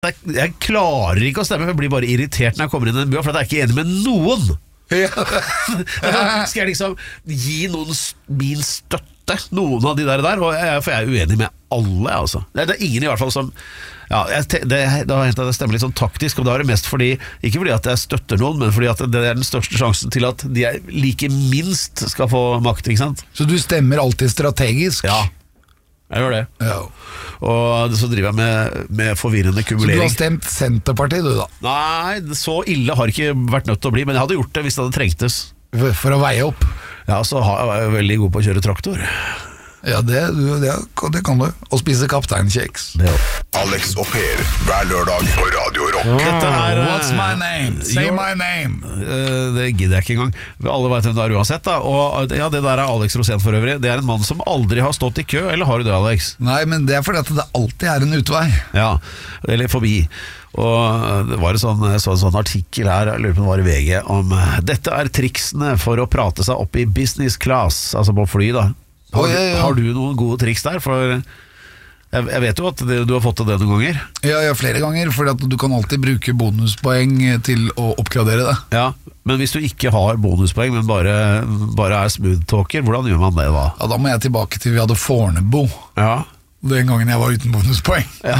Jeg klarer ikke å stemme, for jeg blir bare irritert når jeg kommer inn i en by, for jeg ikke enig med noen. Skal jeg liksom gi noen min støtte, noen av de der, for jeg er uenig med alle, altså. Det er ingen i hvert fall som det har hendt at jeg stemmer litt sånn taktisk, og det er det mest fordi, ikke fordi at jeg støtter noen, men fordi at det er den største sjansen til at de jeg liker minst skal få makt, ikke sant? Så du stemmer alltid strategisk? Ja, jeg gjør det. Ja. Og så driver jeg med forvirrende kumulering. Så du har stemt Senterpartiet, du da? Nei, så ille har det ikke vært nødt til å bli, men jeg hadde gjort det hvis det hadde trengtes. For å veie opp? Ja, så er jeg veldig god på å kjøre traktor. Ja, det kan du. Og spise kapteinkjeks. Alex og Per, hver lørdag på Radio Rock. What's my name? Say my name. Det gidder jeg ikke engang. Alle vet hvem det er uansett da. Og ja, det der er Alex Rosén for øvrig. Det er en mann som aldri har stått i kø. Eller har du det, Alex? Nei, men det er fordi at det alltid er en utvei. Ja, eller forbi. Og det var en sånn artikkel her, jeg lurer på om det var i VG, om dette er triksene for å prate seg opp i business class, altså på fly da. Har du noen gode triks der? For jeg vet jo at du har fått til det noen ganger. Ja, flere ganger, for du kan alltid bruke bonuspoeng til å oppgradere det. Ja, men hvis du ikke har bonuspoeng, men bare er smooth talker, hvordan gjør man det da? Ja, da må jeg tilbake til vi hadde Fornebu. Ja. Den gangen jeg var uten bonuspoeng. Ja.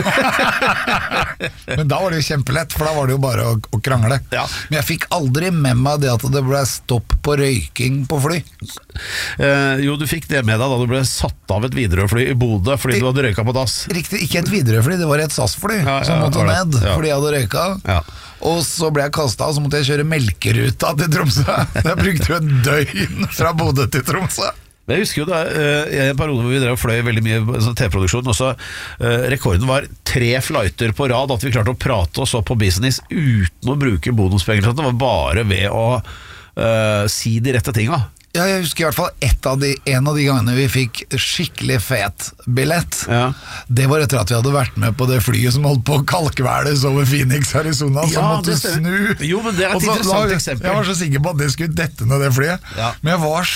Men da var det jo kjempelett, for da var det jo bare å krangle. Ja. Men jeg fikk aldri med meg det at det ble stopp på røyking på fly. Jo, du fikk det med deg da du ble satt av et Widerøe-fly i Bodø fordi du hadde røyka på dass. Riktig, ikke et Widerøe-fly, det var et SAS-fly som måtte ned fordi jeg hadde røyka. Ja. Og så ble jeg kastet, og så måtte jeg kjøre melkeruta til Tromsø. Jeg brukte jo en døgn fra Bodø til Tromsø. Jeg husker jo da, i en periode hvor vi drev og fløy veldig mye TV-produksjon, og så rekorden var 3 flighter på rad, at vi klarte å prate oss opp på business uten å bruke bonuspenger, så det var bare ved å si de rette tinga. Ja, jeg husker i hvert fall en av de gangene vi fikk skikkelig fet billett. Ja. Det var etter at vi hadde vært med på det flyet som holdt på å kalkveles over Phoenix, Arizona, som måtte snu. Jo, men det er et interessant eksempel. Jeg var så sikker på at det skulle dette ned det flyet. Ja. Men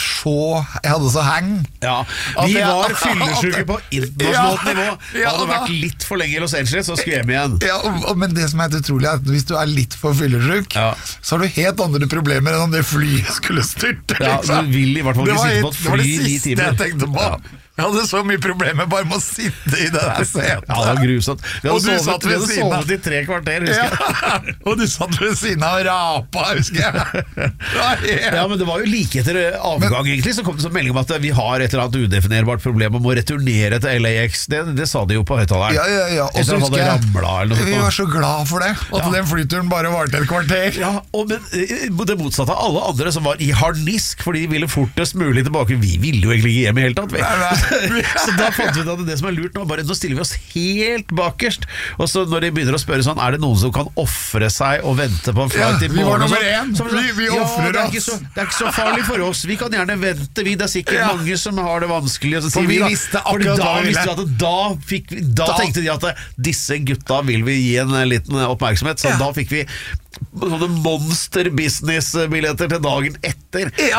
jeg hadde så hang. Ja, vi var fyllesyke på internasjonalt nivå. Det hadde vært litt for lenge i Los Angeles, så skulle hjem igjen. Ja, men det som er utrolig er at hvis du er litt for fyllesyk, så har du helt andre problemer enn om det flyet skulle styrte. Ja, du vil i hvert fall ikke sitte på et fly i 9 timer. Det var det siste jeg tenkte på. Jeg hadde så mye problemer bare med å sitte i det der setet. Ja, det var grusomt. Vi hadde sovet i 3 kvarter, husker jeg. Ja, og du satt ved siden av og rapa, husker jeg. Ja, men det var jo like etter avgang egentlig, så kom det så melding om at vi har et eller annet udefinerbart problem om å returnere til LAX. Det sa de jo på høyttaleren. Ja. Og så husker jeg, vi var så glad for det, at den flyturen bare varte et kvarter. Ja, men det motsatte av alle andre som var i harnisk, fordi de ville fortest mulig tilbake. Vi ville jo egentlig ikke hjem i hele tatt, vi. Så da fant vi ut at det som er lurt nå stiller vi oss helt bakerst. Og så når de begynner å spørre sånn, er det noen som kan offre seg og vente på en flight i morgen? Vi var nummer 1, vi offrer oss. Det er ikke så farlig for oss, vi kan gjerne vente, det er sikkert mange som har det vanskelig. For vi visste akkurat hva vi ville. Da tenkte de at disse gutta vil vi gi en liten oppmerksomhet, så da fikk vi sånne monster business-billetter til dagen etter. Ja,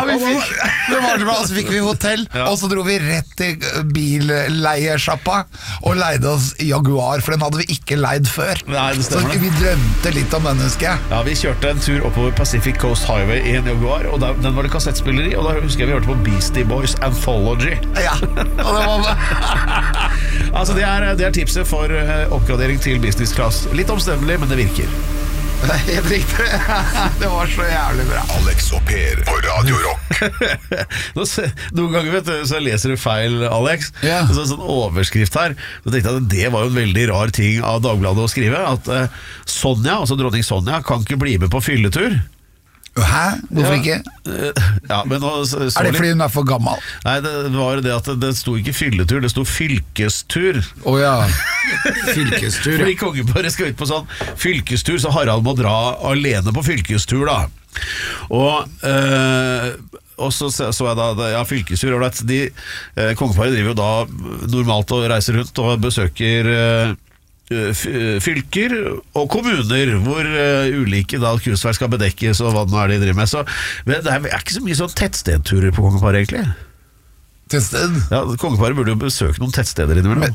så fikk vi hotell, og så dro vi rett til billeiersjappa og leide oss Jaguar, for den hadde vi ikke leid før. Nei, det stemmer. Så vi drømte litt om mennesket. Ja, vi kjørte en tur oppover Pacific Coast Highway i en Jaguar, og den var det kassettspiller i, og da husker jeg vi hørte på Beastie Boys Anthology. Ja, og det var altså det er tipset for oppgradering til business class. Litt omstendelig, men det virker. Det er helt riktig. Det var så jævlig bra. Alex og Per på Radio Rock. Noen ganger vet du, så leser du feil, Alex. Sånn overskrift her. Så tenkte jeg at det var jo en veldig rar ting av Dagbladet å skrive, at Sonja, altså dronning Sonja, kan ikke bli med på fylletur. Hæ? Hvorfor ikke? Ja, men nå, er det fordi hun er for gammel? Nei, det var det at det sto ikke fylletur, det sto fylkestur. Ja, fylkestur. Fordi kongeparet skal ut på sånn fylkestur, så Harald må dra alene på fylkestur da. Og så jeg da, fylkestur, kongeparet driver jo da normalt og reiser rundt og besøker fylker og kommuner hvor ulike cruiseferger skal bedekkes og hva det nå er de driver med, så men det er ikke så mye sånn tettstedturer på kongeparet egentlig. Tettsted? Ja, kongeparet burde jo besøke noen tettsteder innimellom.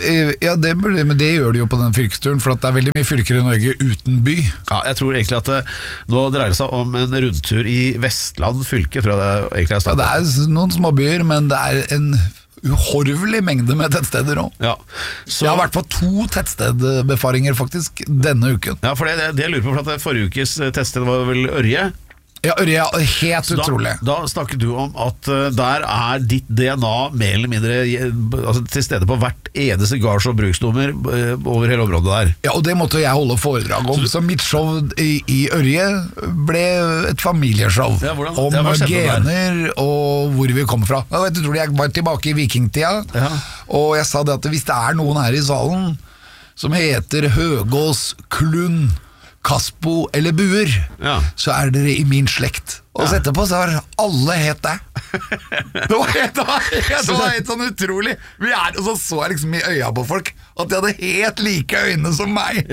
Men det gjør de jo på den fylkesturen, for at det er veldig mye fylker i Norge uten by. Ja, jeg tror egentlig at nå dreier det seg om en rundtur i Vestland fylke, tror jeg det egentlig er Ja, det er noen småbyer, men det er en uhorvelig mengde med tettsteder også. Ja, så, Jeg har vært på 2 tettstedbefaringer faktisk denne uken. ja, for det jeg lurer på, for at forrige ukes tettsted var vel Ørje. Ja, Ørje, helt utrolig. Da snakket du om at der er ditt DNA mer eller mindre altså, til stede på hvert eneste gards- og bruksnummer over hele området der. Ja, og det måtte jeg holde foredrag om. Så mitt show i Ørje ble et familieshow. Ja, hvordan- om hva skjedde der? gener og hvor vi kommer fra. Jeg vet, utrolig, jeg var tilbake i vikingtida, Ja. og jeg sa det at hvis det er noen her i salen som heter Høgås, Klund, Kaspo eller Buer, Ja. så er dere i min slekt. Og så etterpå så har alle het det. Det var helt sånn utrolig. Og så jeg liksom i øya på folk at de hadde helt like øyne som meg.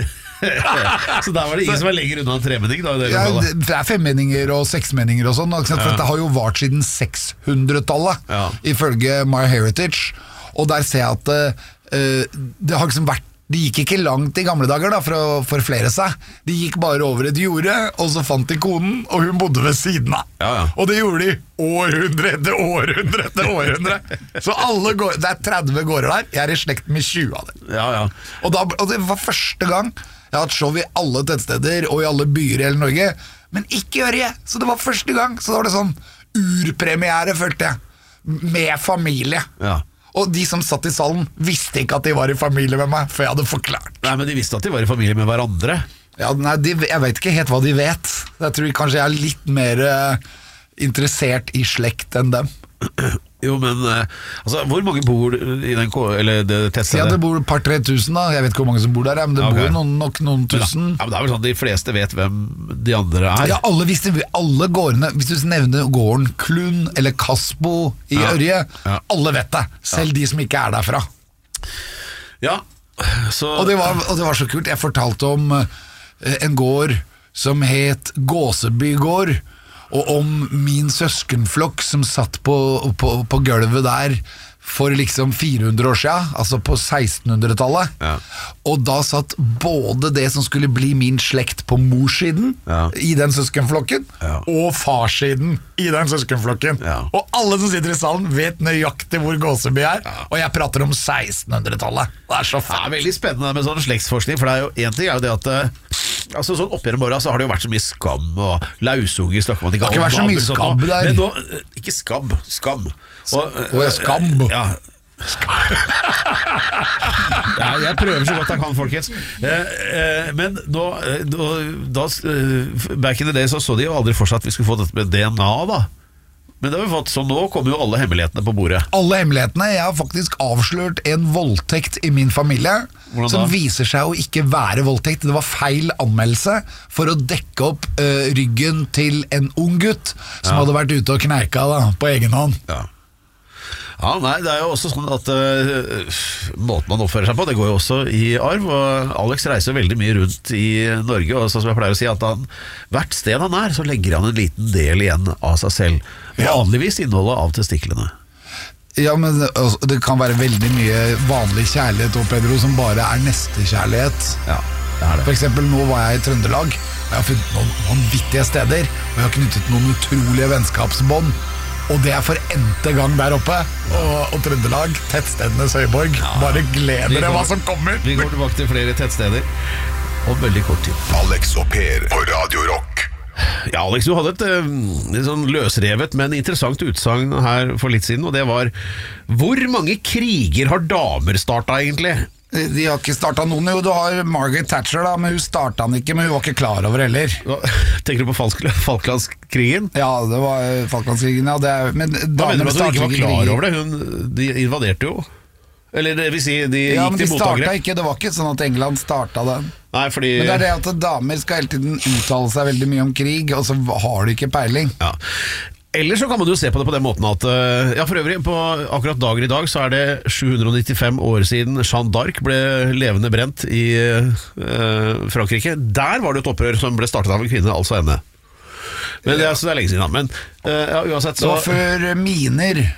Så der var det ingen som var lenger unna en tremenning da, i det Ja, lokalet. det er 5-meninger og 6-meninger og sånn, for dette har jo vart siden 600-tallet, Ja. ifølge My Heritage. Og der ser jeg at det har liksom vært de gikk ikke langt i gamle dager da, for å forflere seg. De gikk bare over et jorde, og så fant de konen, og hun bodde ved siden av. Ja, ja. Og det gjorde de århundre etter århundre etter århundre. Så det er 30 gårder der. Jeg er i slekt med 20 av dem. Ja, ja. Og det var første gang jeg har hatt show i alle tettsteder og i alle byer i hele Norge, men ikke Ørje. Så det var første gang. Så da var det sånn urpremiere, følte jeg, med familie. Ja. Og de som satt i salen visste ikke at de var i familie med meg, for jeg hadde forklart. Nei, men de visste at de var i familie med hverandre. Ja, nei, jeg vet ikke helt hva de vet. Jeg tror kanskje jeg er litt mer interessert i slekt enn dem. Jo, men altså, hvor mange bor i den eller det Ja, tettstedet? det bor et par-tre tusen da. Jeg vet ikke hvor mange som bor der, men det Ok. bor nok noen tusen. Ja, men det er vel sånn de fleste vet hvem de andre er. Ja, alle gårdene. Hvis du nevner gården Klund eller Kaspo i Ja. Ørje, Ja. alle vet det. Selv de som ikke er derfra. Ja, så Og det var så kult. Jeg fortalte om en gård som het Gåseby gård, og om min søskenflokk som satt på gulvet der for liksom 400 år siden, altså på 1600-tallet. Ja. Og da satt både det som skulle bli min slekt på morssiden Ja. i den søskenflokken, Ja. og farssiden i den søskenflokken. Ja. Og alle som sitter i salen vet nøyaktig hvor Gåseby er, og jeg prater om 1600-tallet. Det er så det er fett. veldig spennende med sånn slektsforskning, for det er jo en ting er jo det at altså sånn opp gjennom åra så har det jo vært så mye skam og lausunger snakker man ikke om. Det har ikke vært så mye og sånt skabb noe. der. Men nå, ikke skam. Og skam. Ja. Ja, jeg prøver så godt jeg kan, folkens. Men back in the day så de jo aldri for seg at vi skulle få dette med DNA da. Men det har vi fått, så nå kommer jo alle hemmelighetene på bordet. Alle hemmelighetene. Jeg har faktisk avslørt en voldtekt i min familie. Hvordan Som da? viser seg å ikke være voldtekt. Det var feil anmeldelse for å dekke opp ryggen til en ung gutt som hadde vært ute og kneika da, på egen hånd. Ja, nei, det er jo også sånn at måten man oppfører seg på, det går jo også i arv, og Alex reiser veldig mye rundt i Norge, og sånn som jeg pleier å si, at hvert sted han er, så legger han en liten del igjen av seg selv. Vanligvis innholdet av testiklene. Ja, men det kan være veldig mye vanlig kjærlighet og Pedro som bare er nestekjærlighet. Ja, det er For det. eksempel nå var jeg i Trøndelag, og jeg har funnet noen vanvittige steder, og jeg har knyttet noen utrolige vennskapsbånd. Og det er for n-te gang der oppe. Og Trøndelag, tettstedenes høyborg. Bare gled dere hva som kommer. Vi går tilbake til flere tettsteder om veldig kort tid. Alex og Per på Radio Rock. Ja, Alex, du hadde et sånn løsrevet, men interessant utsagn her for litt siden, og det var: hvor mange kriger har damer startet egentlig? De har ikke startet noen. Jo, du har Margaret Thatcher da, men hun startet den ikke, men hun var ikke klar over heller. Tenker du på Falklandskrigen? Ja, det var Falklandskrigen, ja. Men Hva mener du damer at du starter ikke var ikke klar kriger. over det? De invaderte jo. Eller det vil si, de Ja, men gikk de til startet motangrep. ikke, det var ikke sånn at England startet den. Nei, fordi Men det er det at damer skal hele tiden uttale seg veldig mye om krig, og så har de ikke peiling. Ja. Eller så kan man jo se på det på den måten at ja, for øvrig, på akkurat dagen i dag så er det 795 år siden Jeanne d'Arc ble levende brent i Frankrike. Der var det et opprør som ble startet av en kvinne, altså henne. Men det er lenge siden da. Men ja, uansett Det så var før miner.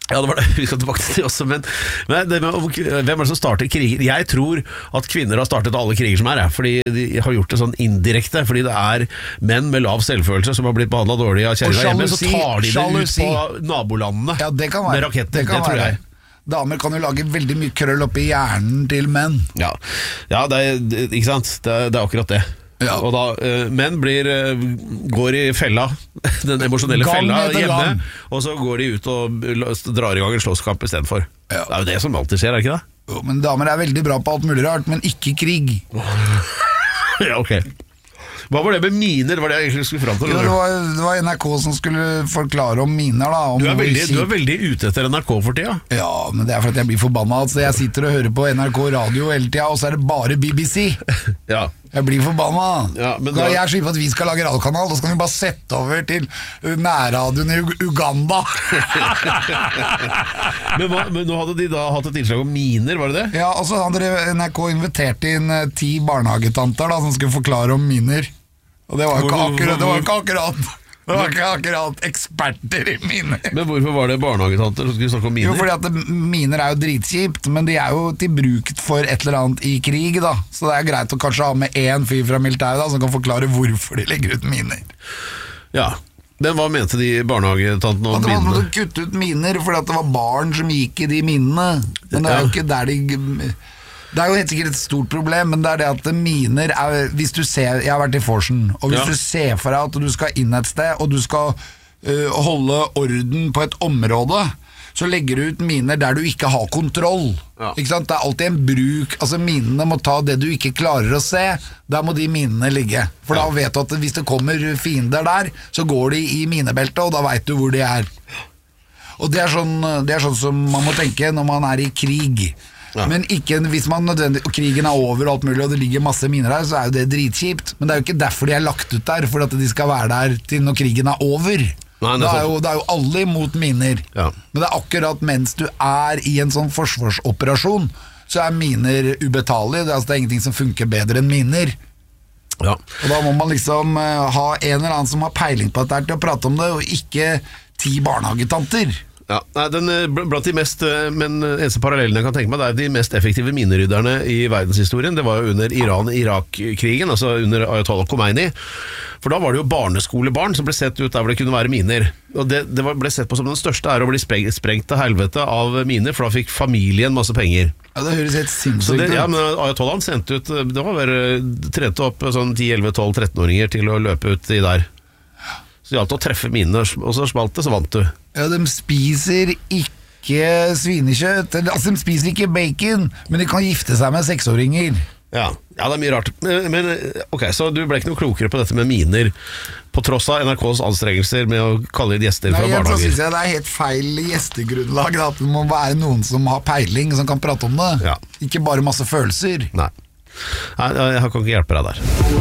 Ja, det var det. Vi skal tilbake til det også. Men det med, hvem er det som starter kriger? Jeg tror at kvinner har startet alle kriger som fordi de har gjort det sånn indirekte. Fordi det menn med lav selvfølelse som har blitt behandlet dårlig av kjerringa hjemme, så tar de det ut på nabolandene med raketter. Det tror jeg. Damer kan jo lage veldig mye krøll oppi hjernen til menn. Ja ikke sant? Det er akkurat det. Ja. Og da menn går i fella, den emosjonelle fella hjemme, og så går de ut og drar i gang en slåsskamp i stedet for. Det er jo det som alltid skjer, ikke det? Jo, men damer veldig bra på alt mulig rart, men ikke krig. Ja, ok. Hva var det med miner? Var det jeg egentlig skulle fram til? Jo, det var NRK som skulle forklare om miner da, om du er veldig ute etter NRK for tida. Ja, men det for at jeg blir forbannet. Altså, jeg sitter og hører på NRK radio hele tida, og så det bare BBC. Ja. Jeg blir forbannet. Ja, da jeg slipper at vi skal lage radiokanal, da skal vi bare sette over til nærradioen i Uganda. men nå hadde de da hatt et innslag om miner, var det det? Ja, og så hadde NRK invitert inn 10 barnehagetanter da, som skulle forklare om miner. Og det var ikke akkurat eksperter i miner. Men hvorfor var det barnehagetanter som skulle snakke om miner? Jo, fordi at miner jo dritkjipt, men de jo til bruk for et eller annet i krig da. Så det greit å kanskje ha med en fyr fra militæret da, som kan forklare hvorfor de legger ut miner. Ja, men hva mente de barnehagetantene om minene? At det var å kutte ut miner, fordi at det var barn som gikk i de minene. Men det jo ikke der de... Det jo helt sikkert et stort problem, men det det at miner hvis du ser, jeg har vært i Forsen, og hvis du ser for deg at du skal inn et sted, og du skal holde orden på et område, så legger du ut miner der du ikke har kontroll. Ikke sant? Det alltid en bruk, altså minene må ta det du ikke klarer å se, der må de minene ligge. For da vet du at hvis det kommer fiender der, så går de i minebeltet, og da vet du hvor de Og det sånn som man må tenke når man i krig. Ja. Men ikke hvis man nødvendig, og krigen over og alt mulig, og det ligger masse miner her, så jo det dritkjipt. Men det jo ikke derfor de lagt ut der, for at de skal være der til når krigen over. Nei, det jo alle imot miner. Ja. Men det akkurat mens du i en sånn forsvarsoperasjon, så miner ubetalelige. Det det ingenting som funker bedre enn miner. Ja. Og da må man liksom ha en eller annen som har peiling på dette til å prate om det, og ikke 10 barnehagetanter. Ja, blant de mest, men eneste parallellen jeg kan tenke meg, det de mest effektive minerydderne i verdenshistorien. Det var jo under Iran-Irak-krigen, altså under Ayatollah Khomeini. For da var det jo barneskolebarn som ble sett ut der hvor det kunne være miner. Og det ble sett på som den største å bli sprengt til helvete av miner, for da fikk familien masse penger. Ja, det høres helt sinnssykt ut. Ja, men Ayatollah sendte ut, det var bare trente opp sånn 10, 11, 12, 13-åringer til å løpe ut i der. Så det gjaldt å treffe minene, og så smalt det, så vant du. Ja, de spiser ikke svinekjøtt, altså de spiser ikke bacon, men de kan gifte seg med 6-åringer. Ja, det mye rart. Men ok, så du ble ikke noe klokere på dette med miner, på tross av NRKs anstrengelser med å kalle inn gjester fra barnehager? Nei, så synes jeg det helt feil gjestegrunnlag, at det må være noen som har peiling, som kan prate om det. Ja. Ikke bare masse følelser. Nei, jeg kan ikke hjelpe deg der.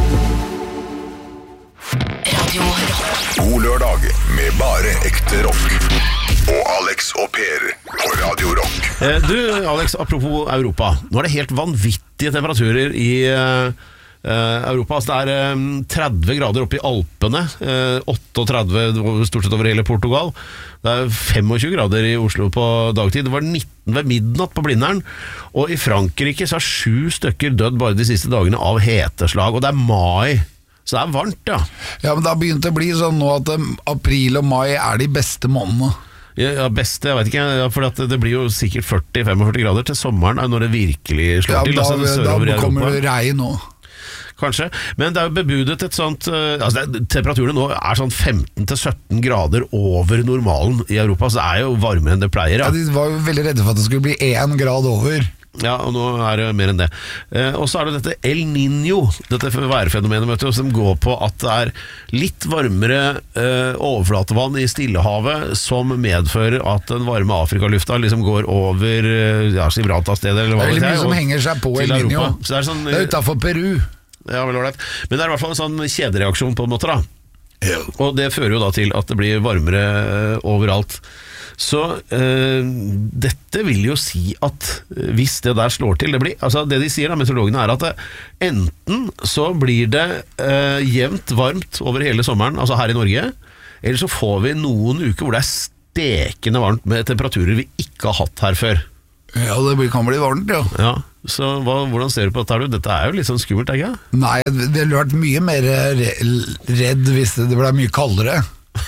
God lørdag med bare ekte rock. Og Alex og Per på Radio Rock. Du, Alex, apropos Europa. Nå det helt vanvittige temperaturer i Europa. Altså det 30 grader oppe i Alpene, 38 stort sett over hele Portugal. Det 25 grader i Oslo på dagtid. Det var 19 ved midnatt på Blindern. Og i Frankrike så 7 stykker dødd bare de siste dagene av heteslag. Og det mai. Så det varmt, ja. Ja, men det har begynt å bli sånn nå at april og mai de beste månedene. Ja, beste, jeg vet ikke, for det blir jo sikkert 40-45 grader til sommeren når det virkelig slår til. Da kommer det regn nå. Kanskje, men det jo bebudet et sånt temperaturene nå sånn 15-17 grader over normalen i Europa, så det jo varmere enn det pleier. Ja, de var jo veldig redde for at det skulle bli 1 grad over. Ja, og nå det mer enn det. Og så det dette El Niño, dette værfenomenet, som går på at det litt varmere overflatevann i Stillehavet, som medfører at den varme Afrikalufta liksom går over Gibraltar-stedet, eller hva det veldig mye som henger seg på El Niño. Det sånn, det utenfor Peru. Ja, vel ålreit. Men det i hvert fall en sånn kjedereaksjon på en måte da. Ja. Og det fører jo da til at det blir varmere overalt. Så dette vil jo si at hvis det der slår til, det de sier da, meteorologene at enten så blir det jevnt varmt over hele sommeren, altså her i Norge, eller så får vi noen uker hvor det stekende varmt med temperaturer vi ikke har hatt her før. Ja, kan bli varmt, ja. Ja, så hvordan ser du på dette? Dette jo litt sånn skummelt, ikke? Nei, det ville vært mye mer redd hvis det ble mye kaldere.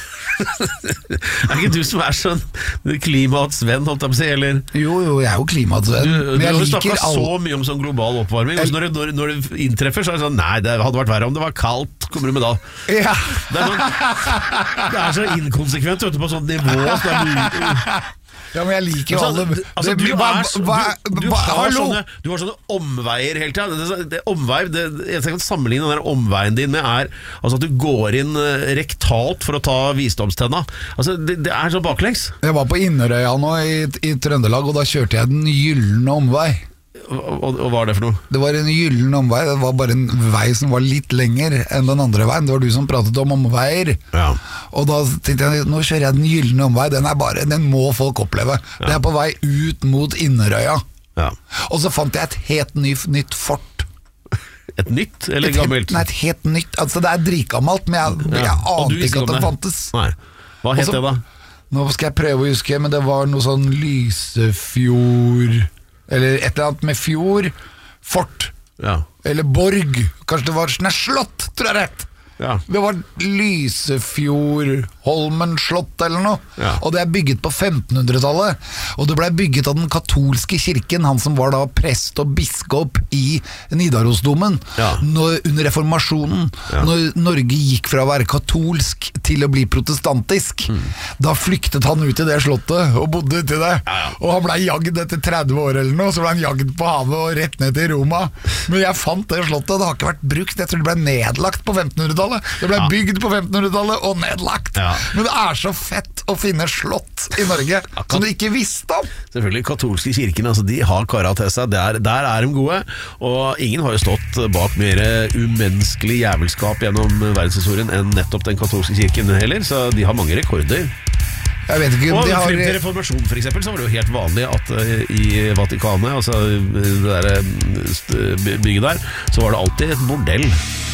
Ikke du som sånn klimatsvenn, holdt jeg på å si, eller? Jo, jeg jo klimatsvenn. Du har jo snakket så mye om sånn global oppvarming, og når det inntreffer, så det sånn, nei, det hadde vært verre om det var kaldt, kommer du med da? Ja. Det så inkonsekvent, vet du, på sånn nivå, så det Ja, men jeg liker jo alle du har sånne omveier hele tiden. Jeg kan sammenligne den omveien din med altså at du går inn rektalt for å ta visdomstenna. Altså, det sånn baklengs. Jeg var på Inderøya nå i Trøndelag, og da kjørte jeg den gyllene omvei. Og hva det for noe? Det var en gyllen omvei. Det var bare en vei som var litt lenger enn den andre veien. Det var du som pratet om omveier. Ja. Og da tenkte jeg, nå kjører jeg den gyllene omvei. Den må folk oppleve. Ja. Det på vei ut mot Inderøya. Ja. Og så fant jeg et helt nytt fort. Et nytt eller gammelt? Nei, et helt nytt. Altså, det dritgammelt, men jeg ante ikke at det fantes. Nei. Hva het det da? Nå skal jeg prøve å huske, men det var noe sånn Lysefjord, eller et eller annet med fjord. Fort. Ja. Eller borg. Kanskje det var slott, tror jeg rett. Ja. Det var Lysefjord Holmen slott eller noe. Ja. Og det bygget på 1500-tallet. Og det ble bygget av den katolske kirken, han som var da prest og biskop i Nidarosdomen. Ja. Under reformasjonen, når Norge gikk fra å være katolsk til å bli protestantisk, da flyktet han ut i det slottet og bodde ute i det. Og han ble jagd etter 30 år eller noe, så ble han jagd på havet og rett ned til Roma. Men jeg fant det slottet, det har ikke vært brukt. Jeg tror det ble nedlagt på 1500-tallet. Det ble bygd på 1500-tallet og nedlagt. Men det så fett å finne slott i Norge som du ikke visste om. Selvfølgelig, katolske kirken, altså, de har karat til seg. Der de gode. Og ingen har jo stått bak mer umenneskelig jævelskap gjennom verdenshistorien enn nettopp den katolske kirken heller, så de har mange rekorder. Jeg vet ikke, og frem til reformasjonen for eksempel, så var det jo helt vanlig at i Vatikanet, altså det der bygget der, så var det alltid et bordell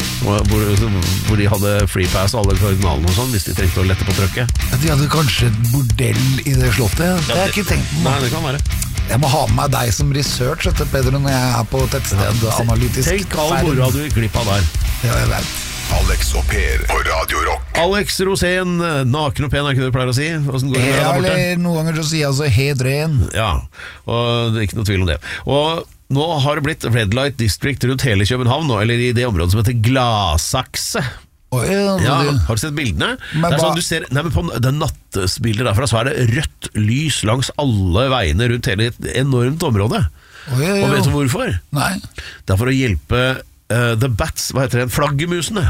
hvor de hadde free pass alle kardinalene og sånn, hvis de trengte å lette på trøkket. De hadde kanskje et bordell i det slottet? Det har jeg ikke tenkt på. Nei, det kan være. Jeg må ha med meg deg som research, Pedro, når jeg på et tettsted analytisk. Tenk all moroa du gikk av der. Ja, jeg vet. Alex og Per på Radio Rock. Alex Rosén, naken og pen, ikke det du pleier å si? Hvordan går det med deg der borte? Eller noen ganger så sier jeg altså helt ren. Ja, og det ikke noe tvil om det. Og nå har det blitt Red Light District rundt hele København, eller i det området som heter Glasakse. Har du sett bildene? Det sånn du ser, på det nattesbildet derfra, så det rødt lys langs alle veiene rundt hele et enormt område. Og vet du hvorfor? Nei. Det for å hjelpe The Bats, hva heter det? Flaggermusene.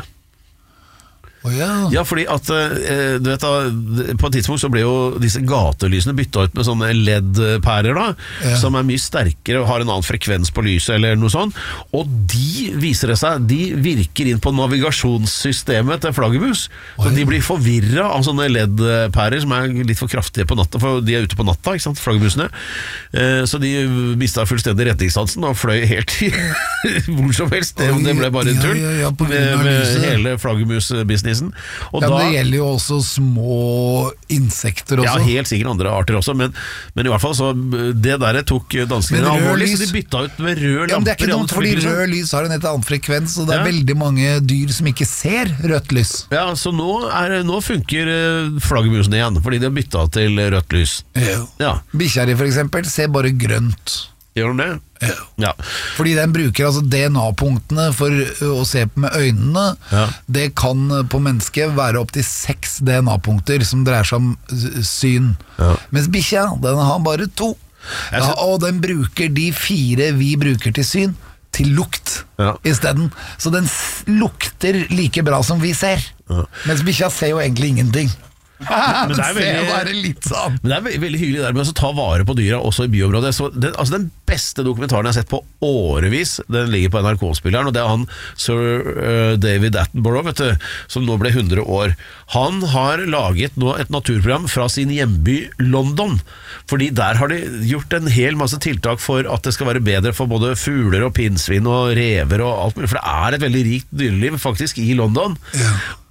Ja, fordi at du vet da, på et tidspunkt så ble jo disse gatelysene byttet ut med sånne LED-pærer da, som mye sterkere og har en annen frekvens på lyset eller noe sånt, og de viser det seg, de virker inn på navigasjonssystemet til flaggermus, så de blir forvirret av sånne LED-pærer som litt for kraftige på natta, for de ute på natta, ikke sant, flaggermusene, så de mistet fullstendig retningssansen og fløy helt hvor som helst. Det ble bare en tull med hele flaggermus-business. Og det gjelder jo også små insekter også. Ja, helt sikkert andre arter også, men i hvert fall så det der tok danskene alvorlig, så de bytta ut med rød lamper. Men det ikke dumt, fordi rød lys har en helt annen frekvens, og det veldig mange dyr som ikke ser rødt lys. Ja, så nå funker flaggermusene igjen, fordi de har bytta til rødt lys. Ja. Bikkjeri for eksempel ser bare grønt. Gjør de det? Ja. Fordi den bruker altså DNA-punktene for å se med øynene. Det kan på mennesket være opp til 6 DNA-punkter som dreier seg om syn. Mens bikkja, den har bare 2. Og den bruker de 4 vi bruker til syn til lukt i stedet. Så den lukter like bra som vi ser. Mens bikkja ser jo egentlig ingenting. Men det veldig hyggelig der med å ta vare på dyra også i byområdet. Så den beste dokumentaren jeg har sett på årevis, den ligger på NRK-spilleren, og det han Sir David Attenborough, vet du, som nå ble 100 år. Han har laget nå et naturprogram fra sin hjemby London, fordi der har de gjort en hel masse tiltak for at det skal være bedre for både fugler og pinnsvin og rever og alt mulig, for det et veldig rikt dyreliv faktisk i London. Og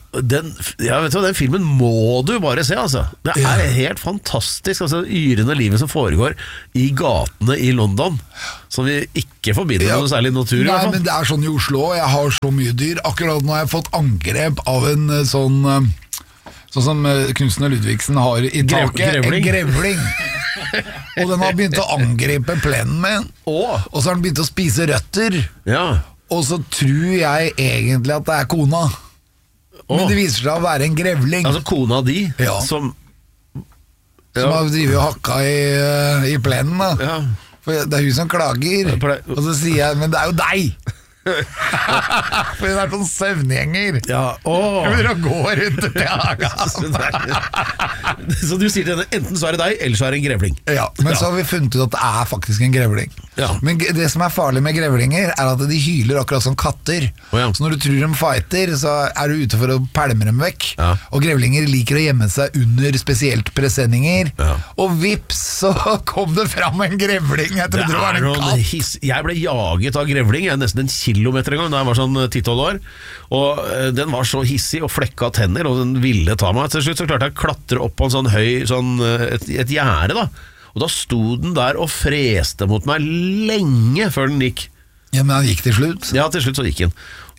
den filmen må du bare se, altså. Det er helt fantastisk, altså, yrende livet som foregår i gatene i London, som vi ikke forbinder med noe særlig natur. Nei, men det er sånn i Oslo, jeg har så mye dyr. Akkurat nå har jeg fått angrep av en sånn som Knudsen og Ludvigsen har i taket, en grevling. Og den har begynt å angripe plenen min, og så har den begynt å spise røtter. Og så tror jeg egentlig at det er kona, men det viser seg å være en grevling. Altså kona di, som har drivet og hakka i plenen da. For det er hun som klager. Og så sier jeg, men det er jo deg. For hun er sånn søvngjenger. Jeg vil gå rundt til hagen. Så du sier til henne, enten så er det deg, eller så er det en grevling. Men så har vi funnet ut at det er faktisk en grevling. Men det som er farlig med grevlinger er at de hyler akkurat som katter. Så når du tror de fighter, så er du ute for å pælme dem vekk. Og grevlinger liker å gjemme seg under spesielt presenninger. Og vips, så kom det fram en grevling. Jeg trodde det var en katt. Jeg ble jaget av grevling. Jeg er nesten en kilometer en gang da jeg var sånn 10-12 år, og den var så hissig og flekka tenner, og den ville ta meg. Til slutt så klarte jeg å klatre opp på en sånn høy et gjerde da, og da sto den der og freste mot meg lenge før den gikk. Men han gikk til slutt? Ja, til slutt så gikk den.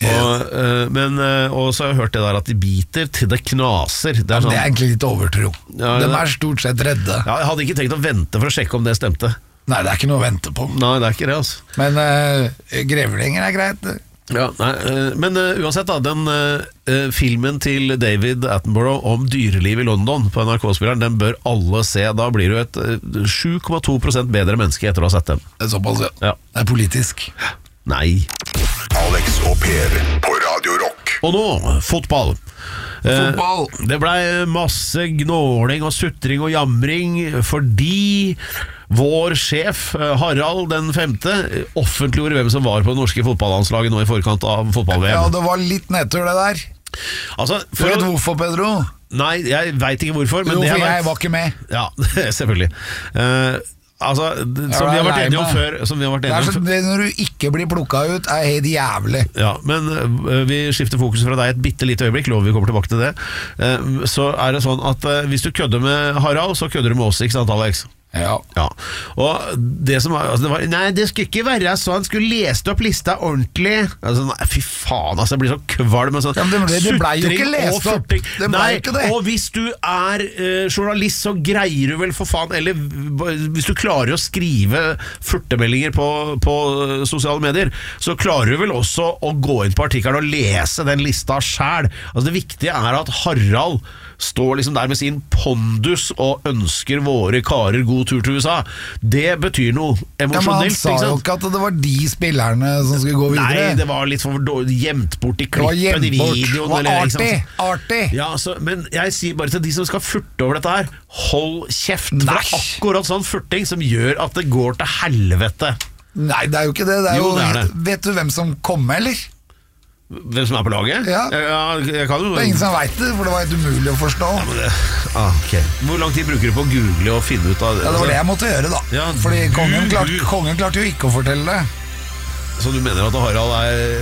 Og så har jeg hørt det der at de biter til det knaser. Det er egentlig litt overtro. De er stort sett redde. Jeg hadde ikke tenkt å vente for å sjekke om det stemte. Nei, det er ikke noe å vente på. Nei, det er ikke det, altså. Men grevlinger er greit. Men uansett da, den filmen til David Attenborough om dyreliv i London på NRK-spilleren, den bør alle se. Da blir du et 7,2% bedre menneske etter å ha sett den. Det er såpass, Det er politisk. Nei. Alex og Per på Radio Rock. Og nå, fotball. Det ble masse gnåling og sutring og jamring fordi vår sjef Harald den 5. offentliggjorde hvem som var på det norske fotballandslaget nå i forkant av fotball-VM. Ja, det var litt nedtur det der. Altså, du vet hvorfor, Pedro? Nei, jeg vet ikke hvorfor, men for jeg var ikke med. Ja, selvfølgelig. Altså, som vi har vært enige om før, når du ikke blir plukket ut er helt jævlig. Ja, men vi skifter fokus fra deg et bitte lite øyeblikk. Lover vi kommer tilbake til det. Så er det sånn at hvis du kødder med Harald, så kødder du med oss, ikke sant, Alex? Ja. Og det som var, nei, det skulle ikke være sånn. Skulle lest opp lista ordentlig. Altså, nei, fy faen, altså, jeg blir så kvalm med sånn det ble jo ikke lest opp. Nei, og hvis du er journalist, så greier du vel for faen. Eller hvis du klarer å skrive furtemeldinger på sosiale medier, så klarer du vel også å gå inn på artikkelen og lese den lista selv. Altså, det viktige er at Harald står liksom der med sin pondus og ønsker våre karer god tur til USA. Det betyr noe emosjonelt. Men han sa jo ikke at det var de spillerne som skulle gå videre. Nei, det var litt for gjemt bort i klippen i videoen. Det var artig. Ja, men jeg sier bare til de som skal furte over dette her, hold kjeft. For det er akkurat sånn furting som gjør at det går til helvete. Nei, det er jo ikke det. Det er jo, vet du hvem som kommer, eller? Hvem som er på laget? Ja. Jeg kan jo... Det er ingen som vet det, for det var helt umulig å forstå. Okay. Hvor lang tid bruker du på å google og finne ut av det? Ja, det var det jeg måtte gjøre da. Fordi kongen klarte jo ikke å fortelle det. Så du mener at Harald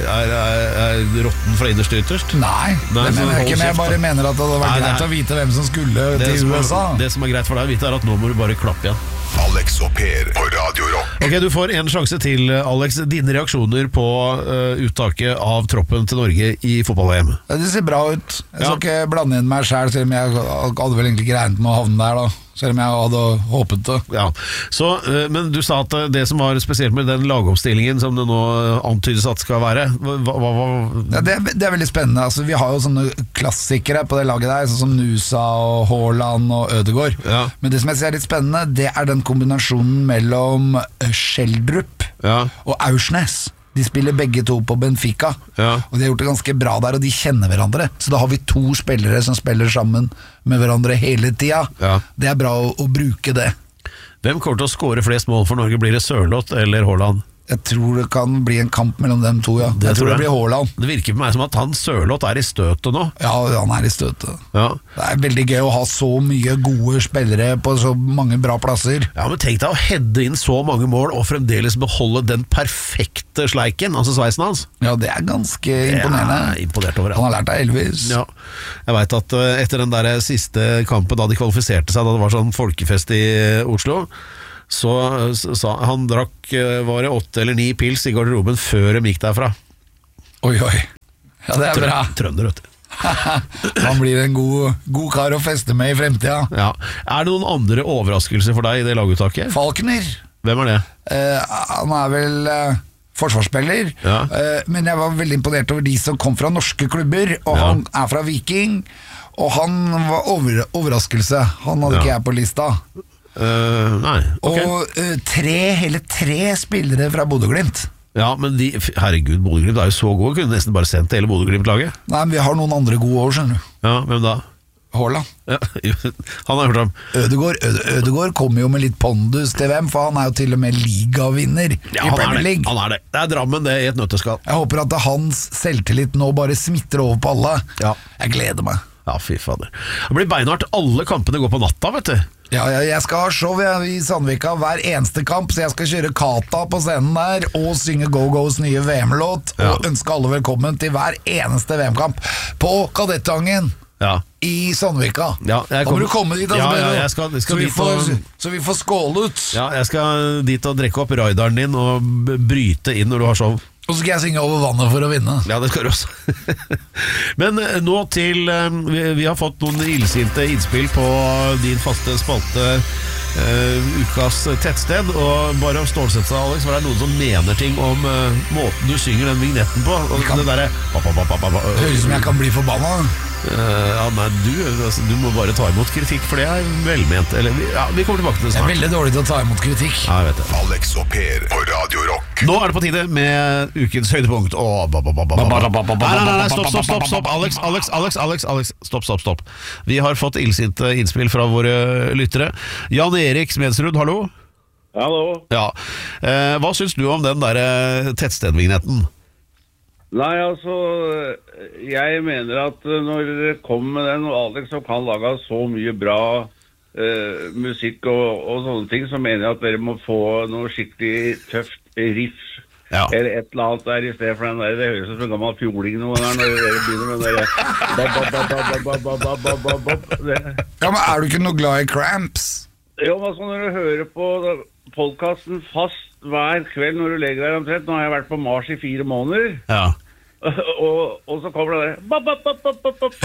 er rotten fra innerst til ytterst? Nei, det mener jeg ikke, men jeg bare mener at det hadde vært greit å vite hvem som skulle til USA. Det som er greit for deg å vite er at nå må du bare klappe igjen. Alex og Per på Radio Rock. Ok, du får en sjanse til, Alex. Dine reaksjoner på uttaket av troppen til Norge i fotball-VM. Det ser bra ut. Jeg skal ikke blande inn meg selv, selv om jeg hadde vel egentlig ikke regnet med å havne der da. Selv om jeg hadde håpet det. Ja. Så, men du sa at det som var spesielt med den lagoppstillingen som det nå antydes at skal være, ja, det er veldig spennende. Altså, vi har jo sånne klassikere på det laget der, sånn som Nusa og Haaland og Ødegaard. Ja. Men det som jeg ser litt spennende, det er den kombinasjonen mellom Schjelderup og Aursnes. De spiller begge to på Benfica, og de har gjort det ganske bra der, og de kjenner hverandre. Så da har vi to spillere som spiller sammen med hverandre hele tida. Det er bra å bruke det. Hvem kommer til å skåre flest mål for Norge? Blir det Sørloth eller Haaland? Jeg tror det kan bli en kamp mellom dem to, ja. Jeg tror det blir Haaland. Det virker på meg som at han Sørloth i støtet nå. Ja, han i støtet. Ja. Det veldig gøy å ha så mye gode spillere på så mange bra plasser. Ja, men tenk deg å heade inn så mange mål og fremdeles beholde den perfekte sleiken, altså sveisen hans. Ja, det ganske imponerende. Ja, imponert over det. Han har lært av Elvis. Ja, jeg vet at etter den der siste kampen da de kvalifiserte seg, da det var sånn folkefest i Oslo, så han drakk, var det 8 eller 9 pils i garderoben før de gikk derfra. Oi, ja, det bra. Trønder, vet du. Han blir en god kar å feste med i fremtida. Ja. Er det noen andre overraskelser for deg i det laguttaket? Falkner. Hvem er det? Han vel forsvarsspiller, ja. Men jeg var veldig imponert over de som kom fra norske klubber, og han fra Viking, og han var overraskelse. Han hadde ikke jeg på lista. Nei, okay. Og hele tre spillere fra Bodø/Glimt. Ja, men herregud, Bodø/Glimt er jo så gode. Kunne nesten bare sendt hele Bodø/Glimt-laget. Nei, men vi har noen andre gode år, skjønner du. Ja, hvem da? Haaland. Ja, han har hørt om Ødegaard kommer jo med litt pondus til hvem, for han er jo til og med ligavinner i Premier League. Han er det. Det er Drammen, det, i et nøtteskall. Jeg håper at hans selvtillit nå bare smitter over på alle. Ja. Jeg gleder meg. Ja, fy fader. Det blir beinhardt. Alle kampene går på natta, vet du. Ja, jeg skal ha show i Sandvika hver eneste kamp, så jeg skal kjøre Kata på scenen der og synge Go-Go's nye VM-låt og ønske alle velkommen til hver eneste VM-kamp på Kadettangen i Sandvika. Ja, da må du komme dit, altså, så vi får skåle ut. Ja, jeg skal dit og drekke opp raideren din og bryte inn når du har show. Og så skal jeg synge Over vannet for å vinne. Ja, det skal du også. Men nå til vi har fått noen illsinte innspill på din faste spalte Ukas tettsted. Og bare å stålsette seg, Alex, for det noen som mener ting om måten du synger den vignetten på. Og det der høres ut som jeg kan bli forbanna. Ja, nei, du må bare ta imot kritikk, for det velment. Eller, vi kommer tilbake til det snart. Jeg er veldig dårlig til å ta imot kritikk. Ja, jeg vet det. Alex og Per på Radio Rock. Nå er det på tide med ukens høydepunkt. Nei, stopp. Alex, stopp. Vi har fått illsinte innspill fra våre lyttere. Jan Erik Smedsrud, hallo. Hallo. Ja. Hva syns du om den der tettstedvignetten? Nei, altså, jeg mener at når dere kommer med den, og Alex som kan lage så mye bra musikk og sånne ting, så mener jeg at dere må få noe skikkelig tøft riff, eller et eller annet der i stedet for den der. Det høres ut som en gammel fjoling noe der, når dere begynner med den der. Ja, men er du ikke noe glad i Cramps? Jo, men altså, når du hører på podcasten fast hver kveld når du legger deg omtrent. Nå har jeg vært på Mars i 4 måneder. Ja. Og så kommer det der.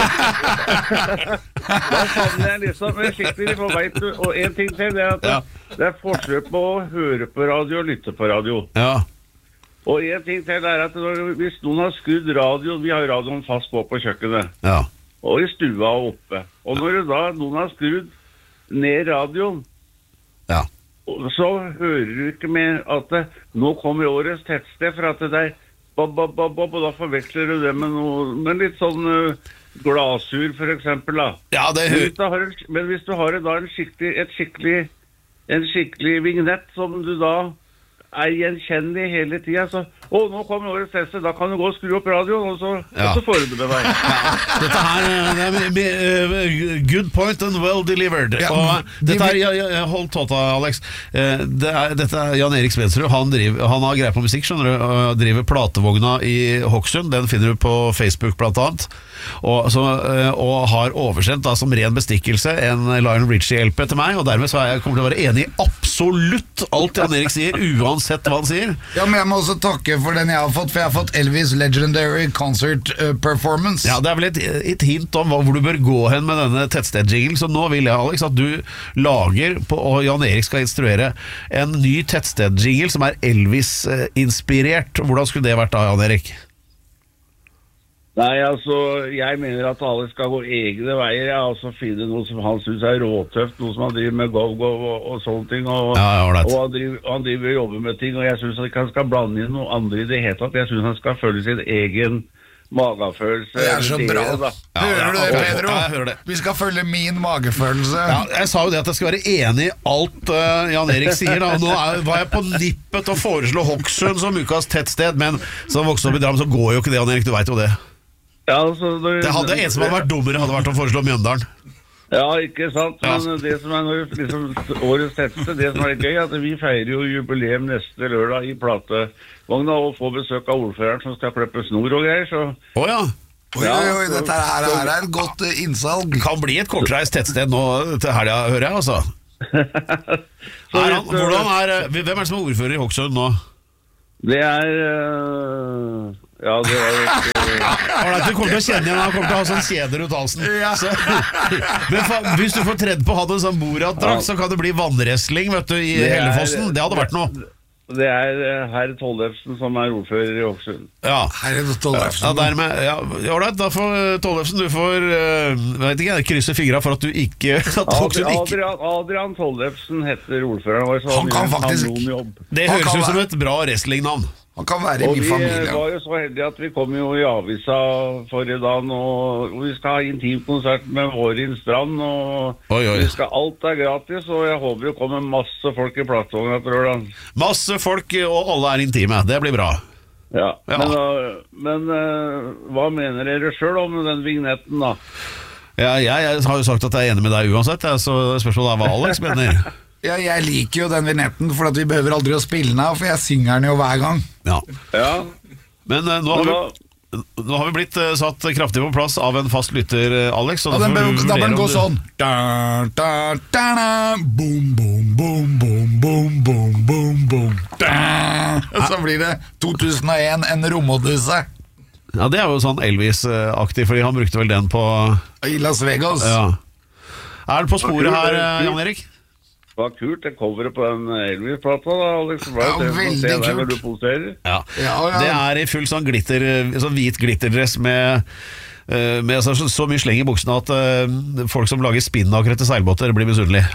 Da savner jeg liksom skikkelig på vei til. Og en ting til, det at det er forskjell på å høre på radio og lytte på radio. Ja. Og en ting til er at hvis noen har skrudd radio, vi har radioen fast på kjøkkenet. Ja. Og i stua og oppe. Og når noen har skrudd ned radioen, så hører du ikke mer at nå kommer årets tettsted, for at det der og da forveksler du det med litt sånn glasur for eksempel da. Ja, men hvis du har da en skikkelig vignett som du da gjenkjennelig hele tiden, så nå kommer årets tettsted, da kan du gå og skru opp radioen, og så får du det med deg. Dette her good point and well delivered. Og dette her, hold tåta, Alex. Dette er Jan Erik Smedsrud. Han har greie på musikk, skjønner du, og driver platevogna i Hokksund. Den finner du på Facebook blant annet. Og har oversendt da, som ren bestikkelse en Lionel Richie-LP til meg, og dermed så kommer til å være enig i absolutt alt Jan Erik sier, uansett hva han sier. Ja, men jeg må også takke for den jeg har fått, for jeg har fått Elvis Legendary Concert Performance. Ja, det er vel et hint om hvor du bør gå hen med denne tettsted-jinglen, så nå vil jeg, Alex, at du lager og Jan Erik skal instruere en ny tettsted-jingle som er Elvis-inspirert. Hvordan skulle det vært da, Jan Erik? Nei, altså, jeg mener at alle skal gå egne veier, altså finne noe som han synes er råtøft, noe som han driver med go-go og sånne ting, og han driver og jobber med ting, og jeg synes at han skal blande inn noe andre i det hele tatt. Jeg synes han skal følge sin egen magefølelse. Det er så bra. Hører du det, Pedro? Ja, jeg hører det. Vi skal følge min magefølelse. Ja, jeg sa jo det at jeg skal være enig i alt Jan Erik sier da. Nå var jeg på nippet til å foreslå Hokksund som ukas tettsted, men som vokste opp i Drammen så går jo ikke det, Jan Erik, du vet jo det. Ja, altså, Det hadde en som hadde vært dummere, hadde vært å foreslå Mjøndalen. Ja, ikke sant, men Ja. det som er liksom årets tetteste, det som er gøy, at vi feirer jo jubileum neste lørdag i platevogna og får besøk av ordføreren som skal klippe snor og greier, så... Åja, Oi, dette her er et godt innsalg. kan bli et kortreist tettsted nå til helga, hører jeg altså. Hvem er det som er ordfører i Hokksund nå? Det er... ja, det er... Du kommer til å kjenne igjen, han kommer til å ha sånn kjeder ut halsen. Men hvis du får tredd på han en sånn Borat-drakt, så kan det bli vannresling, vet du, i Hellefossen. Det hadde vært noe. Det er herr Tollefsen som er ordfører i Hokksund. Ja, Tollefsen. dermed, ålreit, da får Tollefsen, du får, vet ikke, krysse fingra for at du ikke, Adrian Tollefsen heter ordføreren vår, så Han kan faktisk- noen jobb. Det Han høres kan ut som være- et bra wrestlingnavn. Han kan være i Og min vi familie. var jo så heldige at vi kom jo i avisa forrige dagen, og vi skal ha intimkonsert med Vårin Strand, og Oi. alt er gratis, og jeg håper det kommer masse folk i platevogna til lørdag. Masse folk, og alle er intime. Det blir bra. Ja. Ja. Men hva mener dere selv om den vignetten da? Ja, jeg har jo sagt at jeg er enig med deg uansett, så spørsmålet er hva Alex mener. Ja, jeg liker jo den vignetten, for at vi behøver aldri å spille den av, for jeg synger den jo hver gang. Ja. Ja. Men nå har vi blitt satt kraftig på plass av en fast lytter, Alex. Så Og da den får du bør vurdere om gå du- sånn. Da, da, da, da. Boom, boom, boom, boom, boom, boom, boom, boom. Da. Og så blir det 2001, en romodysse Ja, det er jo sånn Elvis-aktig, fordi han brukte vel den på... i Las Vegas. Ja. Er det på sporet her, Jan Erik? Det var kult, det coveret på den Elvis-plata da, Alex. Ja, veldig kult. Når du poserer. Ja. Ja. Det er i full sånn glitter, sånn hvit glitterdress med så mye sleng i buksene at folk som lager spinnaker til seilbåter blir misunnelige.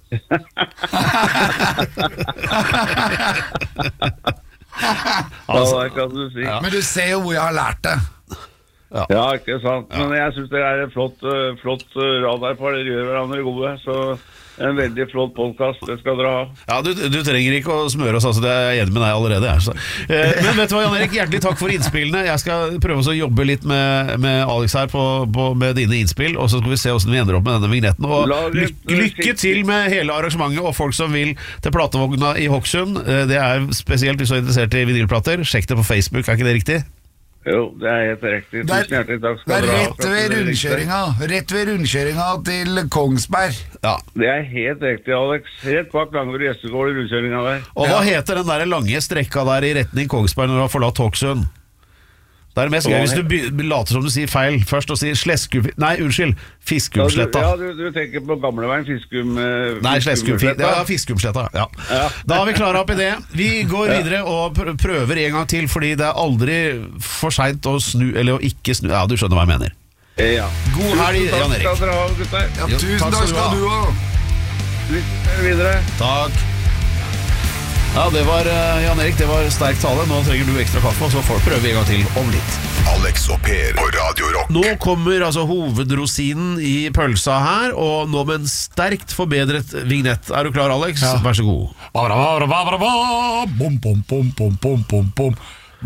Ja, det kan du si. Men du ser jo hvor jeg har lært det. Ja, ikke sant. Men jeg synes det er en flott radarpar. Dere gjør hverandre gode. Så en veldig flott podcast. Det skal dere ha. Ja, du trenger ikke å smøre oss, altså, det er jeg enig med deg allerede. Så. Men vet du hva, Jan Erik, hjertelig takk for innspillene. Jeg skal prøve å jobbe litt med Alex her med dine innspill, og så skal vi se hvordan vi ender opp med denne vignetten. Og lykke til med hele arrangementet, og folk som vil til platevogna i Hokksund. Det er spesielt hvis du er interessert i vinylplater. Sjekk det på Facebook, er ikke det riktig? Jo, det er helt riktig. Tusen hjertelig takk Det skal er dere ha. rett ved rundkjøringa til Kongsberg. Ja. Det er helt riktig, Alex. Rett bak Langebrud Gjestegård i rundkjøringa der. Og hva heter den der lange strekka der i retning Kongsberg når du har forlatt Hokksund? Det er mest gøy hvis du later som du sier feil først og sier Fiskumsletta. Ja, du tenker på gamleveien Fiskum... Nei, Fiskumsletta. Ja. Da har vi klara opp i det. Vi går videre og prøver en gang til, fordi det er aldri for sent å snu, eller å ikke snu. Ja, du skjønner hva jeg mener. Ja. God helg, Jan Erik. Takk skal dere ha, gutter. Ja, tusen takk skal du ha. Lykke videre. Takk. Ja, det var Jan Erik, det var sterk tale. Nå trenger du ekstra kaffe, og så får vi prøve en gang til om litt. Alex og Per på Radio Rock. Nå kommer altså hovedrosinen i pølsa her, og nå med en sterkt forbedret vignett. Er du klar, Alex? Ja. Vær så god. Bom, bom, bom, bom, bom, bom, bom.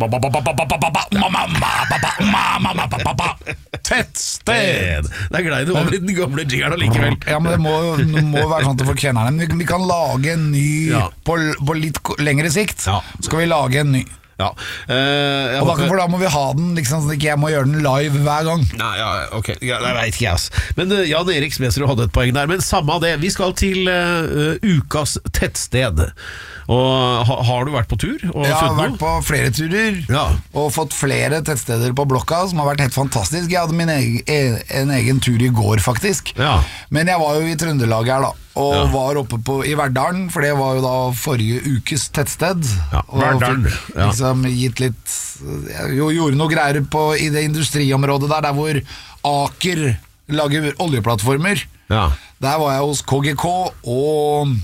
Tettsted. Det er glad du over i den gamle jingeren allikevel. Ja, men det må være sånn for kennerne. Vi kan lage en ny Ja. på litt lengre sikt. Ja. Skal vi lage en ny. Ja. For da må vi ha den liksom, sånn at ikke jeg må gjøre den live hver gang. Nei, ja, ok, ja, jeg vet ikke, ass. Men Jan Erik Smedsrud hadde et poeng der. Men samme av det, vi skal til ukas tettsted. Og har du vært på tur og Jeg har funnet vært noe? på flere turer Ja. og fått flere tettsteder på blokka som har vært helt fantastisk. Jeg hadde en egen tur i går faktisk. Ja. Men jeg var jo i Trøndelag her da, og Ja. var oppe i Verdalen, for det var jo da forrige ukes tettsted. Ja, Og Verdalen, fikk ja. liksom gitt litt, jeg gjorde noe greier i det industriområdet der hvor Aker lager oljeplattformer. Ja. Der var jeg hos KGK og